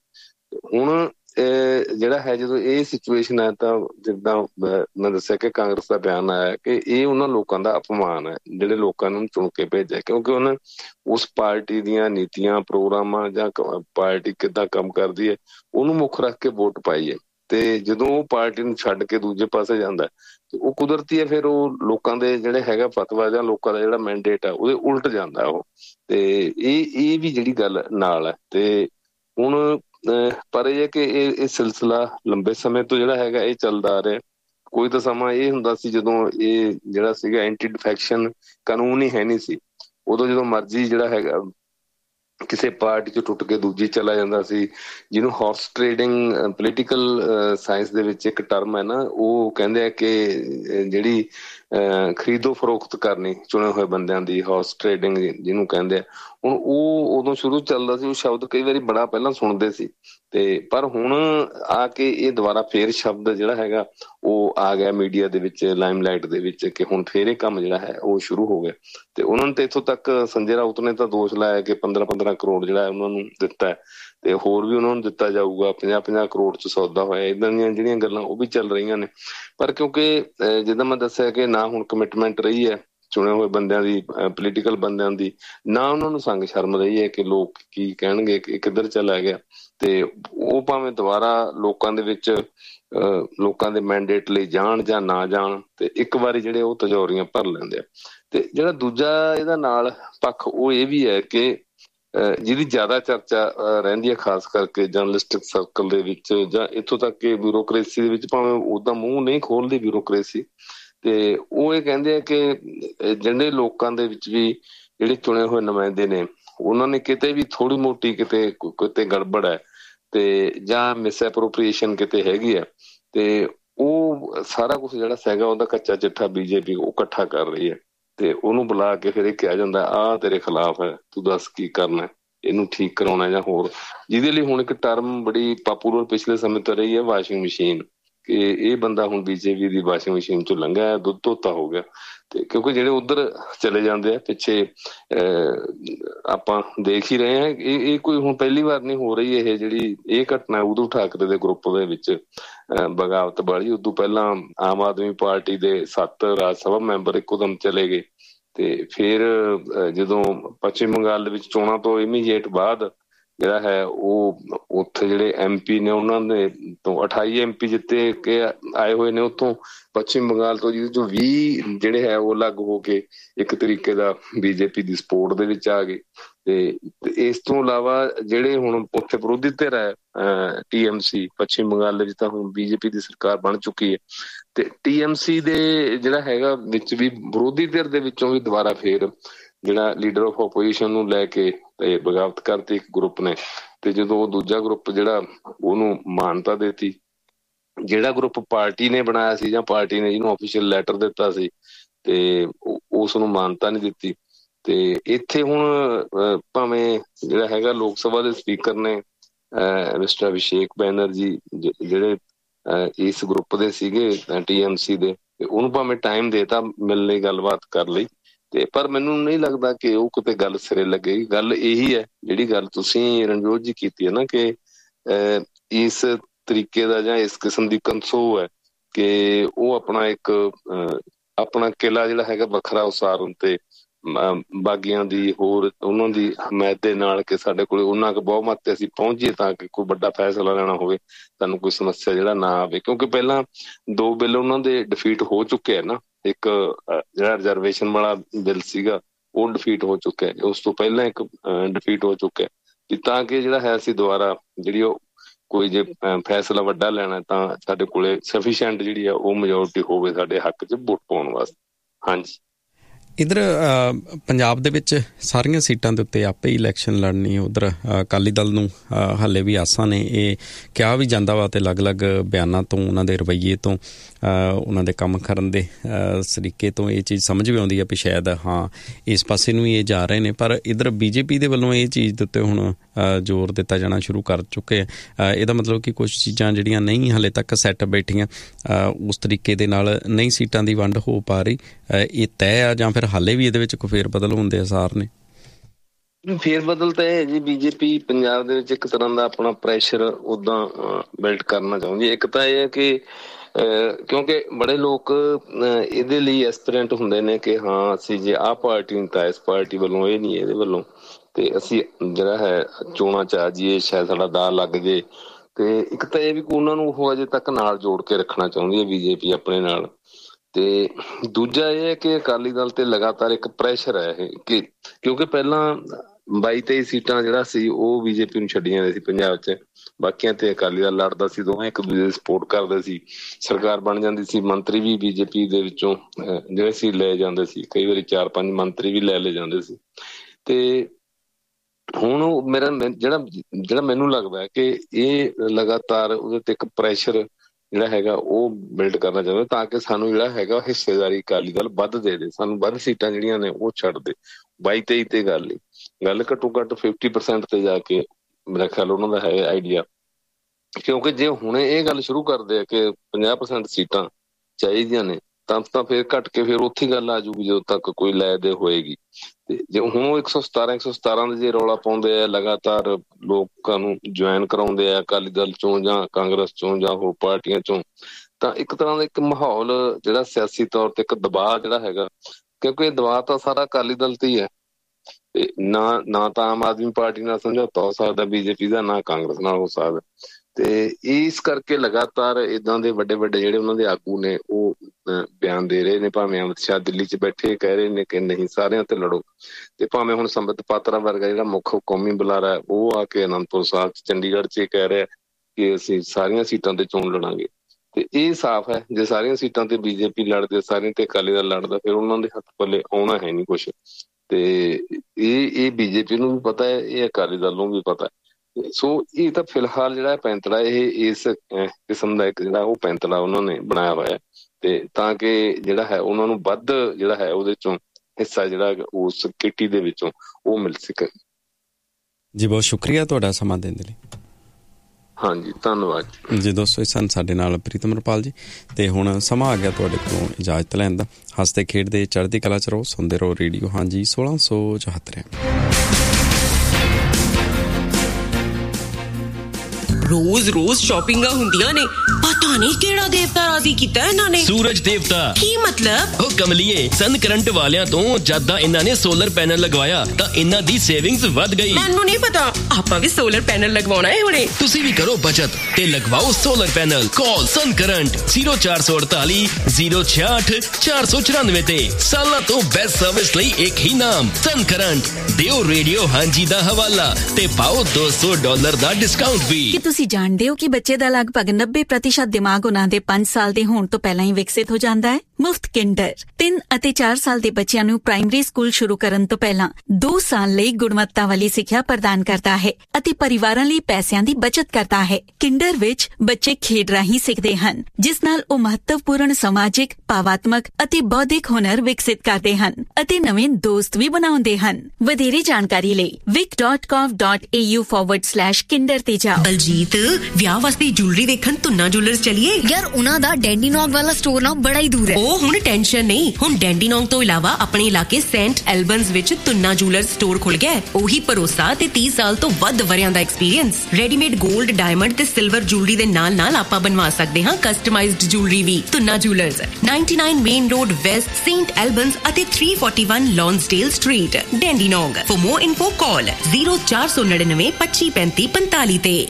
ਹੁਣ ਜਿਹੜਾ ਹੈ ਜਦੋਂ ਇਹ ਸਿਚੁਏਸ਼ਨ ਹੈ ਤਾਂ ਜਿੱਦਾਂ ਮੈਂ ਦੱਸਿਆ ਕਿ ਕਾਂਗਰਸ ਦਾ ਬਿਆਨ ਆਇਆ ਕਿ ਇਹ ਉਹਨਾਂ ਲੋਕਾਂ ਦਾ ਅਪਮਾਨ ਹੈ ਜਿਹੜੇ ਲੋਕਾਂ ਨੂੰ ਚੁਣ ਕੇ ਭੇਜਿਆ, ਕਿਉਂਕਿ ਉਹਨਾਂ ਉਸ ਪਾਰਟੀ ਦੀਆਂ ਨੀਤੀਆਂ ਪ੍ਰੋਗਰਾਮਾਂ ਜਾਂ ਪਾਰਟੀ ਕਿੱਦਾਂ ਕੰਮ ਕਰਦੀ ਹੈ ਉਹਨੂੰ ਮੁੱਖ ਰੱਖ ਕੇ ਵੋਟ ਪਾਈ ਹੈ। ਤੇ ਜਦੋਂ ਉਹ ਪਾਰਟੀ ਨੂੰ ਛੱਡ ਕੇ ਦੂਜੇ ਪਾਸੇ ਜਾਂਦਾ ਤੇ ਉਹ ਕੁਦਰਤੀ ਹੈ ਫਿਰ ਉਹ ਲੋਕਾਂ ਦੇ ਜਿਹੜੇ ਹੈਗਾ ਫਤਵਾ ਜਾਂ ਲੋਕਾਂ ਦਾ ਜਿਹੜਾ ਮੈਂਡੇਟ ਹੈ ਉਹਦੇ ਉਲਟ ਜਾਂਦਾ ਉਹ। ਤੇ ਇਹ ਵੀ ਜਿਹੜੀ ਗੱਲ ਨਾਲ ਹੈ। ਤੇ ਹੁਣ ਪਰ ਇਹ ਹੈ ਕਿ ਇਹ ਸਿਲਸਿਲਾ ਲੰਬੇ ਸਮੇਂ ਤੋਂ ਜਿਹੜਾ ਹੈਗਾ ਇਹ ਚੱਲਦਾ ਆ ਰਿਹਾ। ਕੋਈ ਤਾਂ ਸਮਾਂ ਇਹ ਹੁੰਦਾ ਸੀ ਜਦੋਂ ਇਹ ਜਿਹੜਾ ਸੀਗਾ ਐਂਟੀ ਡਿਫੈਕਸ਼ਨ ਕਾਨੂੰਨ ਹੀ ਹੈ ਨਹੀਂ ਸੀ, ਉਦੋਂ ਜਦੋਂ ਮਰਜ਼ੀ ਜਿਹੜਾ ਹੈਗਾ ਕਿਸੇ ਪਾਰਟੀ ਚ ਟੁੱਟ ਕੇ ਦੂਜੀ ਚਲਾ ਜਾਂਦਾ ਸੀ, ਜਿਹਨੂੰ ਹਾਰਸ ਟ੍ਰੇਡਿੰਗ ਪੋਲੀਟੀਕਲ ਸਾਇੰਸ ਦੇ ਵਿੱਚ ਇੱਕ ਟਰਮ ਹੈ ਨਾ, ਉਹ ਕਹਿੰਦੇ ਆ ਕਿ ਜਿਹੜੀ ਖਰੀਦੋ ਫਰੋਖਤ ਕਰਨੀ ਚੁਣੇ ਹੋਏ ਬੰਦਿਆਂ ਦੀ, ਹਾਰਸ ਟ੍ਰੇਡਿੰਗ ਜਿਹਨੂੰ ਕਹਿੰਦੇ ਆ। ਹੁਣ ਉਹ ਉਦੋਂ ਸ਼ੁਰੂ ਚੱਲਦਾ ਸੀ, ਉਹ ਸ਼ਬਦ ਕਈ ਵਾਰੀ ਬੜਾ ਪਹਿਲਾਂ ਸੁਣਦੇ ਸੀ ਤੇ ਪਰ ਹੁਣ ਆ ਕੇ ਇਹ ਦੁਬਾਰਾ ਫੇਰ ਸ਼ਬਦ ਜਿਹੜਾ ਹੈਗਾ ਉਹ ਆ ਗਿਆ ਮੀਡੀਆ ਦੇ ਵਿੱਚ, ਲਾਈਮਲਾਈਟ ਦੇ ਵਿੱਚ, ਕਿ ਹੁਣ ਫੇਰ ਇਹ ਕੰਮ ਜਿਹੜਾ ਹੈ ਉਹ ਸ਼ੁਰੂ ਹੋ ਗਿਆ। ਤੇ ਉਹਨਾਂ ਨੇ ਤਾਂ ਇੱਥੋਂ ਤੱਕ ਸੰਜੇ ਰਾਉਤ ਨੇ ਤਾਂ ਦੋਸ਼ ਲਾਇਆ ਕਿ 15-15 ਕਰੋੜ ਜਿਹੜਾ ਉਹਨਾਂ ਨੂੰ ਦਿੱਤਾ ਹੈ ਤੇ ਹੋਰ ਵੀ ਉਹਨਾਂ ਨੂੰ ਦਿੱਤਾ ਜਾਊਗਾ, 50-50 ਕਰੋੜ ਚ ਸੌਦਾ ਹੋਇਆ, ਏਦਾਂ ਦੀਆਂ ਜਿਹੜੀਆਂ ਗੱਲਾਂ ਉਹ ਵੀ ਚੱਲ ਰਹੀਆਂ ਨੇ। ਪਰ ਕਿਉਂਕਿ ਜਿੱਦਾਂ ਮੈਂ ਦੱਸਿਆ ਕਿ ਨਾ ਹੁਣ ਕਮਿਟਮੈਂਟ ਰਹੀ ਹੈ ਚੁਣੇ ਹੋਏ ਬੰਦਿਆਂ ਦੀ, ਪੋਲੀਟੀਕਲ ਬੰਦਿਆਂ ਦੀ, ਨਾ ਉਹਨਾਂ ਨੂੰ ਸੰਗ ਸ਼ਰਮ ਰਹੀ ਹੈ ਕਿ ਲੋਕ ਕੀ ਕਹਿਣਗੇ ਕਿ ਕਿੱਧਰ ਚਲਾ ਗਿਆ। ਤੇ ਉਹ ਭਾਵੇਂ ਦੁਬਾਰਾ ਲੋਕਾਂ ਦੇ ਵਿੱਚ ਲੋਕਾਂ ਦੇ ਮੈਂਡੇਟ ਲਈ ਜਾਣ ਜਾਂ ਨਾ ਜਾਣ, ਤੇ ਇੱਕ ਵਾਰੀ ਜਿਹੜੇ ਉਹ ਤਜੌਰੀਆਂ ਭਰ ਲੈਂਦੇ ਆ। ਤੇ ਜਿਹੜਾ ਦੂਜਾ ਇਹਦਾ ਨਾਲ ਪੱਖ ਉਹ ਇਹ ਵੀ ਹੈ ਕਿ ਜਿਹਦੀ ਜ਼ਿਆਦਾ ਚਰਚਾ ਰਹਿੰਦੀ ਹੈ ਖਾਸ ਕਰਕੇ ਜਰਨਲਿਸਟਿਕ ਸਰਕਲ ਦੇ ਵਿੱਚ, ਜਾਂ ਇੱਥੋਂ ਤੱਕ ਕਿ ਬਿਊਰੋਕਰੇਸੀ ਦੇ ਵਿੱਚ, ਭਾਵੇਂ ਉਹਦਾ ਮੂੰਹ ਨਹੀਂ ਖੋਲਦੀ ਬਿਊਰੋਕਰੇਸੀ, ਤੇ ਉਹ ਇਹ ਕਹਿੰਦੇ ਆ ਕਿ ਜਿਹੜੇ ਲੋਕਾਂ ਦੇ ਵਿੱਚ ਵੀ ਜਿਹੜੇ ਚੁਣੇ ਹੋਏ ਨੁਮਾਇੰਦੇ ਨੇ ਉਹਨਾਂ ਨੇ ਕਿਤੇ ਵੀ ਥੋੜੀ ਮੋਟੀ ਕਿਤੇ ਗੜਬੜ ਹੈ ਤੇ ਜਾਂ ਮਿਸ ਐਪਰੋਪ੍ਰੀਏਸ਼ਨ ਕਿਤੇ ਹੈਗੀ ਹੈ, ਤੇ ਉਹ ਸਾਰਾ ਕੁਛ ਜਿਹੜਾ ਹੈਗਾ ਉਹਦਾ ਕੱਚਾ ਚਿੱਠਾ ਬੀਜੇਪੀ ਉਹ ਇਕੱਠਾ ਕਰ ਰਹੀ ਹੈ ਤੇ ਉਹਨੂੰ ਬੁਲਾ ਕੇ ਫਿਰ ਇਹ ਕਿਹਾ ਜਾਂਦਾ ਆਹ ਤੇਰੇ ਖਿਲਾਫ ਹੈ, ਤੂੰ ਦੱਸ ਕੀ ਕਰਨਾ, ਇਹਨੂੰ ਠੀਕ ਕਰਾਉਣਾ ਜਾਂ ਹੋਰ। ਜਿਹਦੇ ਲਈ ਹੁਣ ਇੱਕ ਟਰਮ ਬੜੀ ਪਾਪੂਲਰ ਪਿਛਲੇ ਸਮੇਂ ਤੋਂ ਰਹੀ ਹੈ, ਵਾਸ਼ਿੰਗ ਮਸ਼ੀਨ, ਕਿ ਇਹ ਬੰਦਾ ਹੁਣ ਬੀਜੇਪੀ ਦੀ ਵਾਸ਼ਿੰਗ ਮਸ਼ੀਨ ਚੋਂ ਲੰਘਿਆ, ਦੁੱਧ ਧੋਤਾ ਹੋ ਗਿਆ। ਤੇ ਕਿਉਂਕਿ ਜਿਹੜੇ ਉੱਧਰ ਚਲੇ ਜਾਂਦੇ ਆ ਪਿੱਛੇ ਆਪਾਂ ਦੇਖ ਹੀ ਰਹੇ ਹਾਂ, ਇਹ ਕੋਈ ਹੁਣ ਪਹਿਲੀ ਵਾਰ ਨਹੀਂ ਹੋ ਰਹੀ ਇਹ ਜਿਹੜੀ ਇਹ ਘਟਨਾ ਉਦੋਂ ਠਾਕਰੇ ਦੇ ਗਰੁੱਪ ਦੇ ਵਿੱਚ ਬਗਾਵਤ ਵਾਲੀ। ਉਦੋਂ ਪਹਿਲਾਂ ਆਮ ਆਦਮੀ ਪਾਰਟੀ ਦੇ 7 ਰਾਜ ਸਭਾ ਮੈਂਬਰ ਇੱਕੋਦਮ ਚਲੇ ਗਏ, ਤੇ ਫਿਰ ਜਦੋਂ ਪੱਛਮੀ ਬੰਗਾਲ ਦੇ ਵਿੱਚ ਚੋਣਾਂ ਤੋਂ ਇਮੀਡੀਏਟ ਬਾਅਦ ਜਿਹੜਾ ਹੈ ਉਹ ਉੱਥੇ ਜਿਹੜੇ MP ਨੇ ਉਹਨਾਂ ਦੇ ਤੋਂ 28 MP ਜਿੱਤੇ ਕੇ ਆਏ ਹੋਏ ਨੇ ਉੱਥੋਂ ਪੱਛਮੀ ਬੰਗਾਲ ਤੋਂ, ਜਿਹਦੇ ਚੋਂ 20 ਜਿਹੜੇ ਹੈ ਉਹ ਅਲੱਗ ਹੋ ਕੇ ਇੱਕ ਤਰੀਕੇ ਦਾ ਬੀਜੇਪੀ ਦੀ ਸਪੋਰਟ ਦੇ ਵਿੱਚ ਆ ਗਏ। ਤੇ ਇਸ ਤੋਂ ਇਲਾਵਾ ਜਿਹੜੇ ਹੁਣ ਉੱਥੇ ਵਿਰੋਧੀ ਧਿਰ ਹੈ TMC, ਪੱਛਮੀ ਬੰਗਾਲ ਦੇ ਵਿੱਚ ਤਾਂ ਹੁਣ ਬੀਜੇਪੀ ਦੀ ਸਰਕਾਰ ਬਣ ਚੁੱਕੀ ਹੈ, ਤੇ TMC ਦੇ ਜਿਹੜਾ ਹੈਗਾ ਵਿੱਚ ਵੀ ਵਿਰੋਧੀ ਧਿਰ ਦੇ ਵਿੱਚੋਂ ਵੀ ਦੁਬਾਰਾ ਫੇਰ ਜਿਹੜਾ ਲੀਡਰ ਆਫ ਆਪੋਜੀਸ਼ਨ ਨੂੰ ਲੈ ਕੇ ਤੇ ਬਗਾਵਤ ਕਰਤੀ ਇੱਕ ਗਰੁੱਪ ਨੇ। ਤੇ ਜਦੋਂ ਉਹ ਦੂਜਾ ਗਰੁੱਪ ਜਿਹੜਾ ਉਹਨੂੰ ਮਾਨਤਾ ਦੇਤੀ, ਜਿਹੜਾ ਗਰੁੱਪ ਪਾਰਟੀ ਨੇ ਬਣਾਇਆ ਸੀ ਜਾਂ ਪਾਰਟੀ ਨੇ ਜਿਹਨੂੰ ਆਫੀਸ਼ੀਅਲ ਲੈਟਰ ਦਿੱਤਾ ਸੀ, ਤੇ ਉਸ ਨੂੰ ਮਾਨਤਾ ਨਹੀਂ ਦਿੱਤੀ। ਤੇ ਇੱਥੇ ਹੁਣ ਭਾਵੇਂ ਜਿਹੜਾ ਹੈਗਾ ਲੋਕ ਸਭਾ ਦੇ ਸਪੀਕਰ ਨੇ ਮਿਸਟਰ ਅਭਿਸ਼ੇਕ ਬੈਨਰਜੀ ਜਿਹੜੇ ਇਸ ਗਰੁੱਪ ਦੇ ਸੀਗੇ TMC ਦੇ, ਤੇ ਉਹਨੂੰ ਭਾਵੇਂ ਟਾਈਮ ਦੇਤਾ ਮਿਲਣ ਲਈ, ਗੱਲਬਾਤ ਕਰ ਲਈ, ਤੇ ਪਰ ਮੈਨੂੰ ਨਹੀਂ ਲੱਗਦਾ ਕਿ ਉਹ ਕਿਤੇ ਗੱਲ ਸਿਰੇ ਲੱਗੇਗੀ। ਗੱਲ ਇਹੀ ਹੈ ਜਿਹੜੀ ਗੱਲ ਤੁਸੀਂ ਰਣਜੋਤ ਜੀ ਕੀਤੀ ਹੈ ਨਾ, ਕਿ ਇਸ ਤਰੀਕੇ ਦਾ ਜਾਂ ਇਸ ਕਿਸਮ ਦੀ ਕੰਸੋ ਹੈ ਕਿ ਉਹ ਆਪਣਾ ਕਿਲਾ ਜਿਹੜਾ ਹੈਗਾ ਵੱਖਰਾ ਉਸਾਰਨ ਤੇ ਬਾਗੀਆਂ ਦੀ ਹੋਰ ਉਹਨਾਂ ਦੀ ਹਮਾਇਤ ਦੇ ਨਾਲ ਕਿ ਸਾਡੇ ਕੋਲ ਉਹਨਾਂ ਕੁ ਬਹੁਮਤ ਤੇ ਅਸੀਂ ਪਹੁੰਚੀਏ ਤਾਂ ਕਿ ਕੋਈ ਵੱਡਾ ਫੈਸਲਾ ਲੈਣਾ ਹੋਵੇ ਤੁਹਾਨੂੰ ਕੋਈ ਸਮੱਸਿਆ ਜਿਹੜਾ ਨਾ ਆਵੇ। ਕਿਉਂਕਿ ਪਹਿਲਾਂ 2 ਬਿੱਲ ਉਹਨਾਂ ਦੇ ਡਿਫੀਟ ਹੋ ਚੁੱਕੇ ਆ ਨਾ, ਇੱਕ ਜਿਹੜਾ ਰਿਜ਼ਰਵੇਸ਼ਨ ਵਾਲਾ ਬਿੱਲ ਸੀਗਾ ਉਹ ਡਿਫੀਟ ਹੋ ਚੁੱਕਿਆ, ਉਸ ਤੋਂ ਪਹਿਲਾਂ ਇੱਕ ਡਿਫੀਟ ਹੋ ਚੁੱਕਿਆ, ਤਾਂ ਕਿ ਜਿਹੜਾ ਹੈ ਅਸੀਂ ਦੁਬਾਰਾ ਜਿਹੜੀ ਉਹ ਕੋਈ ਜੇ ਫੈਸਲਾ ਵੱਡਾ ਲੈਣਾ ਤਾਂ ਸਾਡੇ ਕੋਲੇ ਸਫੀਸ਼ੀਐਂਟ ਜਿਹੜੀ ਆ ਉਹ ਮੈਜੋਰਟੀ ਹੋਵੇ ਸਾਡੇ ਹੱਕ 'ਚ ਵੋਟ ਪਾਉਣ ਵਾਸਤੇ। ਹਾਂਜੀ, ਇੱਧਰ ਪੰਜਾਬ ਦੇ ਵਿੱਚ ਸਾਰੀਆਂ ਸੀਟਾਂ ਦੇ ਉੱਤੇ ਆਪੇ ਹੀ ਇਲੈਕਸ਼ਨ ਲੜਨੀ। ਉੱਧਰ ਅਕਾਲੀ ਦਲ ਨੂੰ ਹਾਲੇ ਵੀ ਆਸਾਂ ਨੇ, ਇਹ ਕਿਹਾ ਵੀ ਜਾਂਦਾ ਵਾ, ਅਤੇ ਅਲੱਗ-ਅਲੱਗ ਬਿਆਨਾਂ ਤੋਂ, ਉਹਨਾਂ ਦੇ ਰਵੱਈਏ ਤੋਂ, ਉਹਨਾਂ ਦੇ ਕੰਮ ਕਰਨ ਦੇ ਸਲੀਕੇ ਤੋਂ ਇਹ ਚੀਜ਼ ਸਮਝ ਵੀ ਆਉਂਦੀ ਹੈ ਵੀ ਸ਼ਾਇਦ ਹਾਂ ਇਸ ਪਾਸੇ ਨੂੰ ਹੀ ਇਹ ਜਾ ਰਹੇ ਨੇ। ਪਰ ਇੱਧਰ BJP ਦੇ ਵੱਲੋਂ ਇਹ ਚੀਜ਼ ਦੇ ਉੱਤੇ ਹੁਣ ਜ਼ੋਰ ਦਿੱਤਾ ਜਾਣਾ ਸ਼ੁਰੂ ਕਰ ਚੁੱਕੇ ਆ। ਇਹਦਾ ਮਤਲਬ ਕਿ ਕੁਛ ਚੀਜ਼ਾਂ ਜਿਹੜੀਆਂ ਨਹੀਂ ਹਾਲੇ ਤੱਕ ਸੈੱਟ ਬੈਠੀਆਂ, ਉਸ ਤਰੀਕੇ ਦੇ ਨਾਲ ਨਹੀਂ ਸੀਟਾਂ ਦੀ ਵੰਡ ਹੋ ਪਾ ਰਹੀ, ਇਹ ਤੈਅ ਆ ਜਾਂ ਫਿਰ ਹਾਲੇ ਵੀ ਇਹਦੇ ਵਿੱਚ ਕੋਈ ਫੇਰ ਬਦਲ ਹੁੰਦੇ ਅਸਾਰ ਨੇ? ਫੇਰ ਬਦਲ ਤਾਂ ਇਹ ਹੈ ਜੀ, BJP ਪੰਜਾਬ ਦੇ ਵਿੱਚ ਇੱਕ ਤਰ੍ਹਾਂ ਦਾ ਆਪਣਾ ਪ੍ਰੈਸ਼ਰ ਉੱਦਾਂ ਬਿਲਡ ਕਰਨਾ ਚਾਹੁੰਦੀ ਹੈ। ਇੱਕ ਤਾਂ ਇਹ ਹੈ ਕਿ ਕਿਉਂਕਿ ਬੜੇ ਲੋਕ ਇਹਦੇ ਲਈ ਐਸਪੀਰੈਂਟ ਹੁੰਦੇ ਨੇ ਕਿ ਹਾਂ ਅਸੀਂ ਜੇ ਆਹ ਪਾਰਟੀ ਨਹੀਂ ਤਾਂ ਇਸ ਪਾਰਟੀ ਵੱਲੋਂ, ਇਹ ਨਹੀਂ ਇਹਦੇ ਵੱਲੋਂ, ਤੇ ਅਸੀਂ ਜਿਹੜਾ ਹੈ ਚੋਣਾਂ 'ਚ ਆ ਜਾਈਏ, ਸ਼ਾਇਦ ਸਾਡਾ ਦਾਅ ਲੱਗ ਜੇ। ਤੇ ਇੱਕ ਤਾਂ ਇਹ ਵੀ ਉਹਨਾਂ ਨੂੰ ਉਹ ਅਜੇ ਤੱਕ ਨਾਲ ਜੋੜ ਕੇ ਰੱਖਣਾ ਚਾਹੁੰਦੀ ਹੈ BJP ਆਪਣੇ ਨਾਲ। ਤੇ ਦੂਜਾ ਇਹ ਹੈ ਕਿ ਅਕਾਲੀ ਦਲ ਤੇ ਲਗਾਤਾਰ ਇੱਕ ਪ੍ਰੈਸ਼ਰ ਹੈ ਇਹ ਕਿ ਕਿਉਂਕਿ ਪਹਿਲਾਂ 22-23 ਸੀਟਾਂ ਜਿਹੜਾ ਸੀ ਉਹ BJP ਨੂੰ ਛੱਡੀਆਂ ਜਾਂਦੀਆਂ ਸੀ ਪੰਜਾਬ 'ਚ, ਬਾਕੀਆਂ ਤੇ ਅਕਾਲੀ ਦਲ ਲੜਦਾ ਸੀ, ਦੋਵੇਂ ਇੱਕ ਦੂਜੇ ਦੀ ਸਪੋਰਟ ਕਰਦੇ ਸੀ, ਸਰਕਾਰ ਬਣ ਜਾਂਦੀ ਸੀ, ਮੰਤਰੀ ਵੀ BJP ਦੇ ਵਿੱਚੋਂ ਜਿਹੜੇ ਸੀ ਲੈ ਜਾਂਦੇ ਸੀ, ਕਈ ਵਾਰੀ 4-5 ਮੰਤਰੀ ਵੀ ਲੈ ਜਾਂਦੇ ਸੀ। ਤੇ ਹੁਣ ਮੇਰਾ ਜਿਹੜਾ ਮੈਨੂੰ ਲੱਗਦਾ ਹੈ ਕਿ ਇਹ ਲਗਾਤਾਰ ਉਹਦੇ ਤੇ ਇੱਕ ਪ੍ਰੈਸ਼ਰ ਜਿਹੜਾ ਹੈਗਾ ਉਹ ਬਿਲਡ ਕਰਨਾ ਚਾਹੁੰਦਾ ਤਾਂ ਕਿ ਸਾਨੂੰ ਜਿਹੜਾ ਹੈਗਾ ਹਿੱਸੇਦਾਰੀ ਅਕਾਲੀ ਦਲ ਵੱਧ ਦੇ, ਸਾਨੂੰ ਵੱਧ ਸੀਟਾਂ ਜਿਹੜੀਆਂ ਨੇ ਉਹ ਛੱਡ ਦੇ। 22-23 ਤੇ ਗੱਲ ਘੱਟੋ ਘੱਟ 50% ਤੇ ਜਾ ਕੇ ਮੇਰਾ ਖਿਆਲ ਉਹਨਾਂ ਦਾ ਹੈ ਆਈਡੀਆ। ਕਿਉਂਕਿ ਜੇ ਹੁਣੇ ਇਹ ਗੱਲ ਸ਼ੁਰੂ ਕਰਦੇ ਆ ਕਿ 50% ਸੀਟਾਂ ਚਾਹੀਦੀਆਂ ਨੇ ਤਾਂ ਫਿਰ ਘੱਟ ਕੇ ਫਿਰ ਉੱਥੇ ਗੱਲ ਆ ਜਾਊਗੀ ਜਦੋਂ ਤੱਕ ਕੋਈ ਲੈ ਦੇ ਹੋਏਗੀ। ਤੇ ਜੇ ਹੁਣ ਉਹ 117 ਦੇ ਜੇ ਰੌਲਾ ਪਾਉਂਦੇ ਆ, ਲਗਾਤਾਰ ਲੋਕਾਂ ਨੂੰ ਜੁਆਇਨ ਕਰਾਉਂਦੇ ਆ ਅਕਾਲੀ ਦਲ ਚੋਂ ਜਾਂ ਕਾਂਗਰਸ ਚੋਂ ਜਾਂ ਹੋਰ ਪਾਰਟੀਆਂ ਚੋਂ, ਤਾਂ ਇੱਕ ਤਰ੍ਹਾਂ ਦਾ ਇੱਕ ਮਾਹੌਲ ਜਿਹੜਾ ਸਿਆਸੀ ਤੌਰ ਤੇ ਇੱਕ ਦਬਾਅ ਜਿਹੜਾ ਹੈਗਾ, ਕਿਉਂਕਿ ਇਹ ਦਬਾਅ ਤਾਂ ਸਾਰਾ ਅਕਾਲੀ ਦਲ ਤੇ ਹੀ ਹੈ। ਤੇ ਨਾ ਤਾਂ ਆਮ ਆਦਮੀ ਪਾਰਟੀ ਨਾਲ ਸਮਝੌਤਾ ਹੋ ਸਕਦਾ BJP ਦਾ, ਨਾ ਕਾਂਗਰਸ ਨਾਲ ਹੋ ਸਕਦਾ। ਤੇ ਇਸ ਕਰਕੇ ਲਗਾਤਾਰ ਏਦਾਂ ਦੇ ਵੱਡੇ ਜਿਹੜੇ ਉਹਨਾਂ ਦੇ ਆਗੂ ਨੇ ਉਹ ਬਿਆਨ ਦੇ ਰਹੇ ਨੇ, ਭਾਵੇਂ ਅਮਿਤ ਸ਼ਾਹ ਦਿੱਲੀ 'ਚ ਬੈਠੇ ਕਹਿ ਰਹੇ ਨੇ ਕਿ ਨਹੀਂ ਸਾਰਿਆਂ ਤੇ ਲੜੋ, ਤੇ ਭਾਵੇਂ ਹੁਣ ਸੰਬਿਤ ਪਾਤਰਾ ਵਰਗਾ ਜਿਹੜਾ ਮੁੱਖ ਕੌਮੀ ਬੁਲਾਰਾ ਉਹ ਆ ਕੇ ਅਨੰਦਪੁਰ ਸਾਹਿਬ 'ਚ ਚੰਡੀਗੜ੍ਹ 'ਚ ਕਹਿ ਰਿਹਾ ਕਿ ਅਸੀਂ ਸਾਰੀਆਂ ਸੀਟਾਂ ਤੇ ਚੋਣ ਲੜਾਂਗੇ। ਤੇ ਇਹ ਸਾਫ਼ ਹੈ ਜੇ ਸਾਰੀਆਂ ਸੀਟਾਂ ਤੇ BJP ਲੜਦੇ, ਸਾਰੀਆਂ ਤੇ ਅਕਾਲੀ ਦਲ ਲੜਦਾ, ਫਿਰ ਉਹਨਾਂ ਦੇ ਹੱਥ ਪੱਲੇ ਆਉਣਾ ਹੈ ਨਹੀਂ ਕੁਛ। ਤੇ ਇਹ BJP ਨੂੰ ਵੀ ਪਤਾ ਹੈ, ਇਹ ਅਕਾਲੀ ਦਲ ਨੂੰ ਵੀ ਪਤਾ ਹੈ। ਸੋ ਇਹ ਤਾਂ ਫਿਲਹਾਲ ਜਿਹੜਾ ਪੈਂਤੜਾ ਇਹ ਇਸ ਕਿਸਮ ਦਾ ਇੱਕ ਜਿਹੜਾ ਉਹ ਪੈਂਤੜਾ ਉਹਨਾਂ ਨੇ ਬਣਾਇਆ ਹੋਇਆ, ਤੇ ਤਾਂ ਕਿ ਜਿਹੜਾ ਹੈ ਉਹਨਾਂ ਨੂੰ ਵੱਧ ਜਿਹੜਾ ਹੈ ਉਹਦੇ ਚੋਂ ਹਿੱਸਾ ਜਿਹੜਾ ਉਸ ਕਿੱਟੀ ਦੇ ਵਿੱਚੋਂ ਉਹ ਮਿਲ ਸਕੇ। ਜੀ ਬਹੁਤ ਸ਼ੁਕਰੀਆ ਤੁਹਾਡਾ ਸਮਾਂ ਦੇਣ ਦੇ ਲਈ। ਹਾਂਜੀ ਧੰਨਵਾਦ ਜੀ। ਦੋਸਤੋ ਇਹ ਸਨ ਸਾਡੇ ਨਾਲ ਪ੍ਰੀਤਮ ਰੁਪਾਲ ਜੀ, ਤੇ ਹੁਣ ਸਮਾਂ ਆ ਗਿਆ ਤੁਹਾਡੇ ਕੋਲੋਂ ਇਜਾਜ਼ਤ ਲੈਣ ਦਾ। ਹੱਸਦੇ ਖੇਡਦੇ ਚੜ੍ਹਦੀ ਕਲਾ 'ਚ ਰਹੋ, ਸੁਣਦੇ ਰਹੋ ਰੇਡੀਓ ਹਾਂਜੀ 1674। ਰੋਜ਼ ਸ਼ਾਪਿੰਗਾਂ ਹੁੰਦੀਆਂ ਨੇ, ਪਤਾ ਨਹੀਂ ਕਿਹੜਾ ਦੇਵਤਾ ਰਾਜ਼ੀ ਕੀਤਾ ਇਹਨਾਂ ਨੇ। ਸੂਰਜ ਦੇਵਤਾ। ਕੀ ਮਤਲਬ? ਉਹ ਕਮਲੀਏ, ਸਨ ਕਰੰਟ ਵਾਲਿਆਂ ਤੋਂ ਜਦਾਂ ਇਹਨਾਂ ਨੇ ਸੋਲਰ ਪੈਨਲ ਲਗਵਾਇਆ ਤਾਂ ਇਹਨਾਂ ਦੀ ਸੇਵਿੰਗਸ ਵੱਧ ਗਈ। ਮੈਨੂੰ ਨਹੀਂ ਪਤਾ, ਆਪਾਂ ਵੀ ਸੋਲਰ ਪੈਨਲ ਲਗਵਾਉਣਾ ਹੈ ਹੁਣੇ। ਤੁਸੀਂ ਵੀ ਕਰੋ ਬਚਤ ਤੇ ਲਗਵਾਓ ਸੋਲਰ ਪੈਨਲ। ਕਾਲ ਸਨ ਕਰੰਟ 0448 066 494 ਤੇ। ਸਾਲਾਂ ਤੋਂ ਬੈਸਟ ਸਰਵਿਸ ਲਈ ਇੱਕ ਹੀ ਨਾਮ, ਸਨ ਕਰੰਟ। ਦਿਓ ਰੇਡੀਓ ਹਾਂਜੀ ਦਾ ਹਵਾਲਾ ਤੇ ਪਾਓ $200 ਦਾ ਡਿਸਕਾਊਂਟ ਵੀ। ਤੁਸੀਂ ਜਾਣਦੇ ਹੋ ਕਿ ਬੱਚੇ ਦਾ ਲਗਭਗ 90% ਦਿਮਾਗ ਉਹਨਾਂ ਦੇ 5 ਸਾਲ ਦੇ ਹੋਣ ਤੋਂ ਪਹਿਲਾਂ ਹੀ ਵਿਕਸਿਤ ਹੋ ਜਾਂਦਾ ਹੈ। ਮੁਫਤ ਕਿੰਡਰ 3 ਅਤੇ 4 ਸਾਲ ਦੇ ਬੱਚਿਆਂ ਨੂੰ ਪ੍ਰਾਇਮਰੀ ਸਕੂਲ ਸ਼ੁਰੂ ਕਰਨ ਤੋਂ ਪਹਿਲਾਂ 2 ਸਾਲ ਲਈ ਗੁਣਵੱਤਾ ਵਾਲੀ ਸਿੱਖਿਆ ਪ੍ਰਦਾਨ ਕਰਦਾ ਹੈ ਅਤੇ ਪਰਿਵਾਰਾਂ ਲਈ ਪੈਸਿਆਂ ਦੀ ਬਚਤ ਕਰਦਾ ਹੈ। ਕਿੰਡਰ ਵਿੱਚ ਬੱਚੇ ਖੇਡ ਰਾਹੀਂ ਸਿੱਖਦੇ ਹਨ, ਜਿਸ ਨਾਲ ਉਹ ਮਹੱਤਵਪੂਰਨ ਸਮਾਜਿਕ, ਭਾਵਾਤਮਕ ਅਤੇ ਬੌਧਿਕ ਹੁਨਰ ਵਿਕਸਿਤ ਕਰਦੇ ਹਨ ਅਤੇ ਨਵੇਂ ਦੋਸਤ ਵੀ ਬਣਾਉਂਦੇ ਹਨ। ਵਧੇਰੇ ਜਾਣਕਾਰੀ ਲਈ vic.gov.au/kinder ਤੇ ਜਾਓ। ਬਲਜੀਤ, ਵਿਆਹ ਵਾਸਤੇ ਜੁਐਲਰੀ ਵੇਖਣ ਤੁੰਨਾ ਜੁਐਲਰਸ ਚਲੀਏ। ਯਾਰ ਉਹਨਾਂ ਦਾ ਡੈਂਡੀਨੋਂਗ ਵਾਲਾ ਸਟੋਰ ਨਾ ਬੜਾ ਹੀ ਦੂਰ ਹੈ। ਉਹ ਹੁਣ ਟੈਨਸ਼ਨ ਨਹੀਂ, ਹੁਣ ਡੈਂਡੀਨੋਂਗ ਤੋਂ ਇਲਾਵਾ ਆਪਣੇ ਇਲਾਕੇ ਸੇਂਟ ਐਲਬਨਸ ਵਿੱਚ ਤੁੰਨਾ ਜੁਐਲਰਸ ਸਟੋਰ ਖੁੱਲ ਗਿਆ। ਉਹੀ ਭਰੋਸਾ ਤੇ 30 ਸਾਲ ਤੋਂ ਵੱਧ ਵਰਿਆਂ ਦਾ ਐਕਸਪੀਰੀਅੰਸ। ਰੈਡੀਮੇਡ 골ਡ, ਡਾਇਮੰਡ ਤੇ ਸਿਲਵਰ ਜੁਐਲਰੀ ਦੇ ਨਾਲ ਆਪਾਂ ਬਣਵਾ ਸਕਦੇ ਹਾਂ ਕਸਟਮਾਈਜ਼ਡ ਜੁਐਲਰੀ ਵੀ। Tuna jewellers 99 main road West, Saint ਐਲਬਨਸ ਅਤੇ 341 ਲੌਂਸਡੇਲ ਸਟਰੀਟ, ਡੈਂਡੀਨੋਂਗ। ਫॉर मोर info ਕਾਲ 0499 2535 45 ਤੇ। ਸੋਨਾ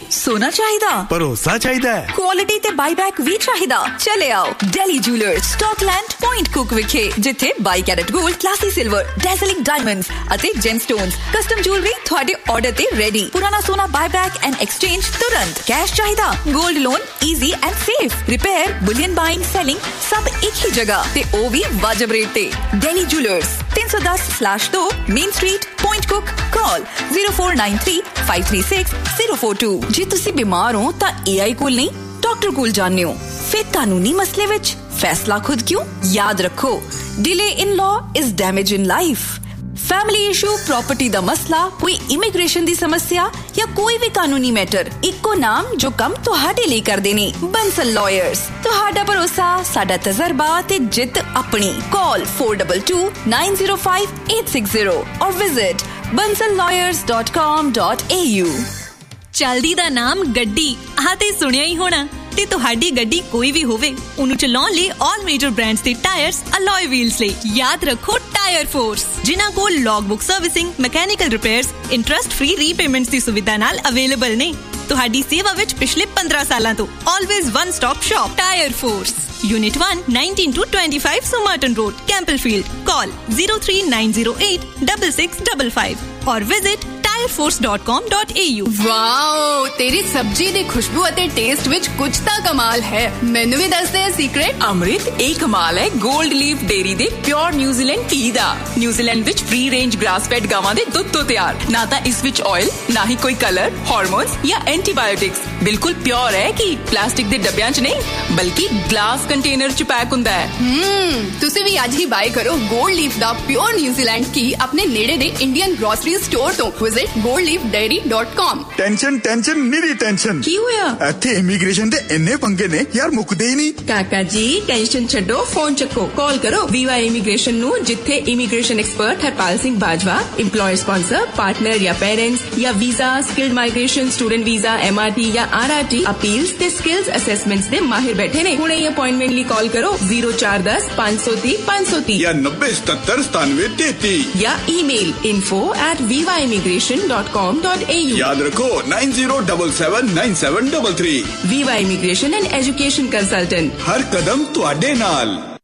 सोना चाहिदा, भरोसा चाहिदा, क्वालिटी ते बाईबैक भी चाहिदा। चले आओ daily jewellers, Scotland point cook विखे, जिथे 22 carat gold, classy silver, डैज़लिंग diamonds अते जेमस्टोन्स, कस्टम ज्वेलरी थोड़े ऑर्डर ते रेडी। पुराना सोना बाईबैक एंड एक्सचेंज तुरंत। कैश चाहिदा, gold loan easy and safe. Repair, Boolean buying, selling सब एक ही जगह ते ओ भी वाजिब रेट ते। Daily jewellers 310/2 main street, point cook. Call 0493 536 042। जे तुसी बीमार हो तां AI कोल नहीं, डॉक्टर कोल जाने हो। फिर कानूनी मसले विच फैसला खुद क्यों? याद रखो, delay in law is damage in life. Family issue, property दा मसला, कोई इमिग्रेशन दी समस्या या कोई भी कानूनी मैटर, इको नाम जो कम तुहाडे लिए कर देने। बंसल लॉयर्स, तुहाडा भरोसा, साडा तजर्बा ते जित अपनी। कॉल 422 905 860 और विजिट bansallawyers.com.au। चलदी दा नाम गड्डी आते सुनिया ही होना। ते तुहाडी गड्डी कोई भी होवे, उन्हें चलाउण लई ऑल मेजर ब्रांड्स दे टायर्स, अलॉय व्हील्स लई याद रखो टायर फोर्स, जिन्हां कोल log book servicing, mechanical repairs, interest free repayments दी सुविधा नाल अवेलेबल ने। तुहाडी सेवा विच पिछले 15 सालां तो always one stop shop tyre force. Unit 1 19-25 सुमर्टन road, कैंपलफील्ड। Call 03908 6655 और विजिट tireforce.com.au। वाओ, तेरी सब्जी दी खुशबू अते टेस्ट विच कुछ ता कमाल है। मैनू भी दस दे सीक्रेट। अमृत एक कमाल है गोल्ड लीफ डेयरी दे प्योर न्यूजीलैंड टी दा। न्यूजीलैंड विच फ्री रेंज ग्रास फेड गावां दे दुध तो तैयार। ना ता इस विच ऑयल, ना ही कोई कलर, हार्मोन्स या एंटीबायोटिक्स। बिल्कुल प्योर है कि प्लास्टिक दे डब्बियां च नहीं, बल्कि ग्लास कंटेनर च पैक हुंदा है। तुसी भी आज ही बाय करो गोल्ड लीफ दा प्योर न्यूजीलैंड की अपने नेड़े दे इंडियन ग्रोसरी स्टोर तो। Visit goldleafdairy.com। टेंशन निरी टेंशन की होया? इत्थे इमिग्रेशन दे इन्ने पंगे ने यार, मुकदे ही नहीं। काका जी टेंशन छड्डो, फोन चक्को, कॉल करो VY इमिग्रेशन नु, जिथे immigration expert Harpal Singh Bajwa, employer sponsor, partner या पेरेंट्स या visa, skilled migration, student visa, MRT या RRT अपील्स ते स्किल्स असेसमेंट्स दे माहिर बैठे ने। हुणे ही अपॉइंटमेंट ली कॉल करो 0410 530 530 या 9077 या ईमेल info@vivaimmigration.com.au। याद रखो 90779733। VY immigration and education consultant, हर कदम तुहाडे नाल।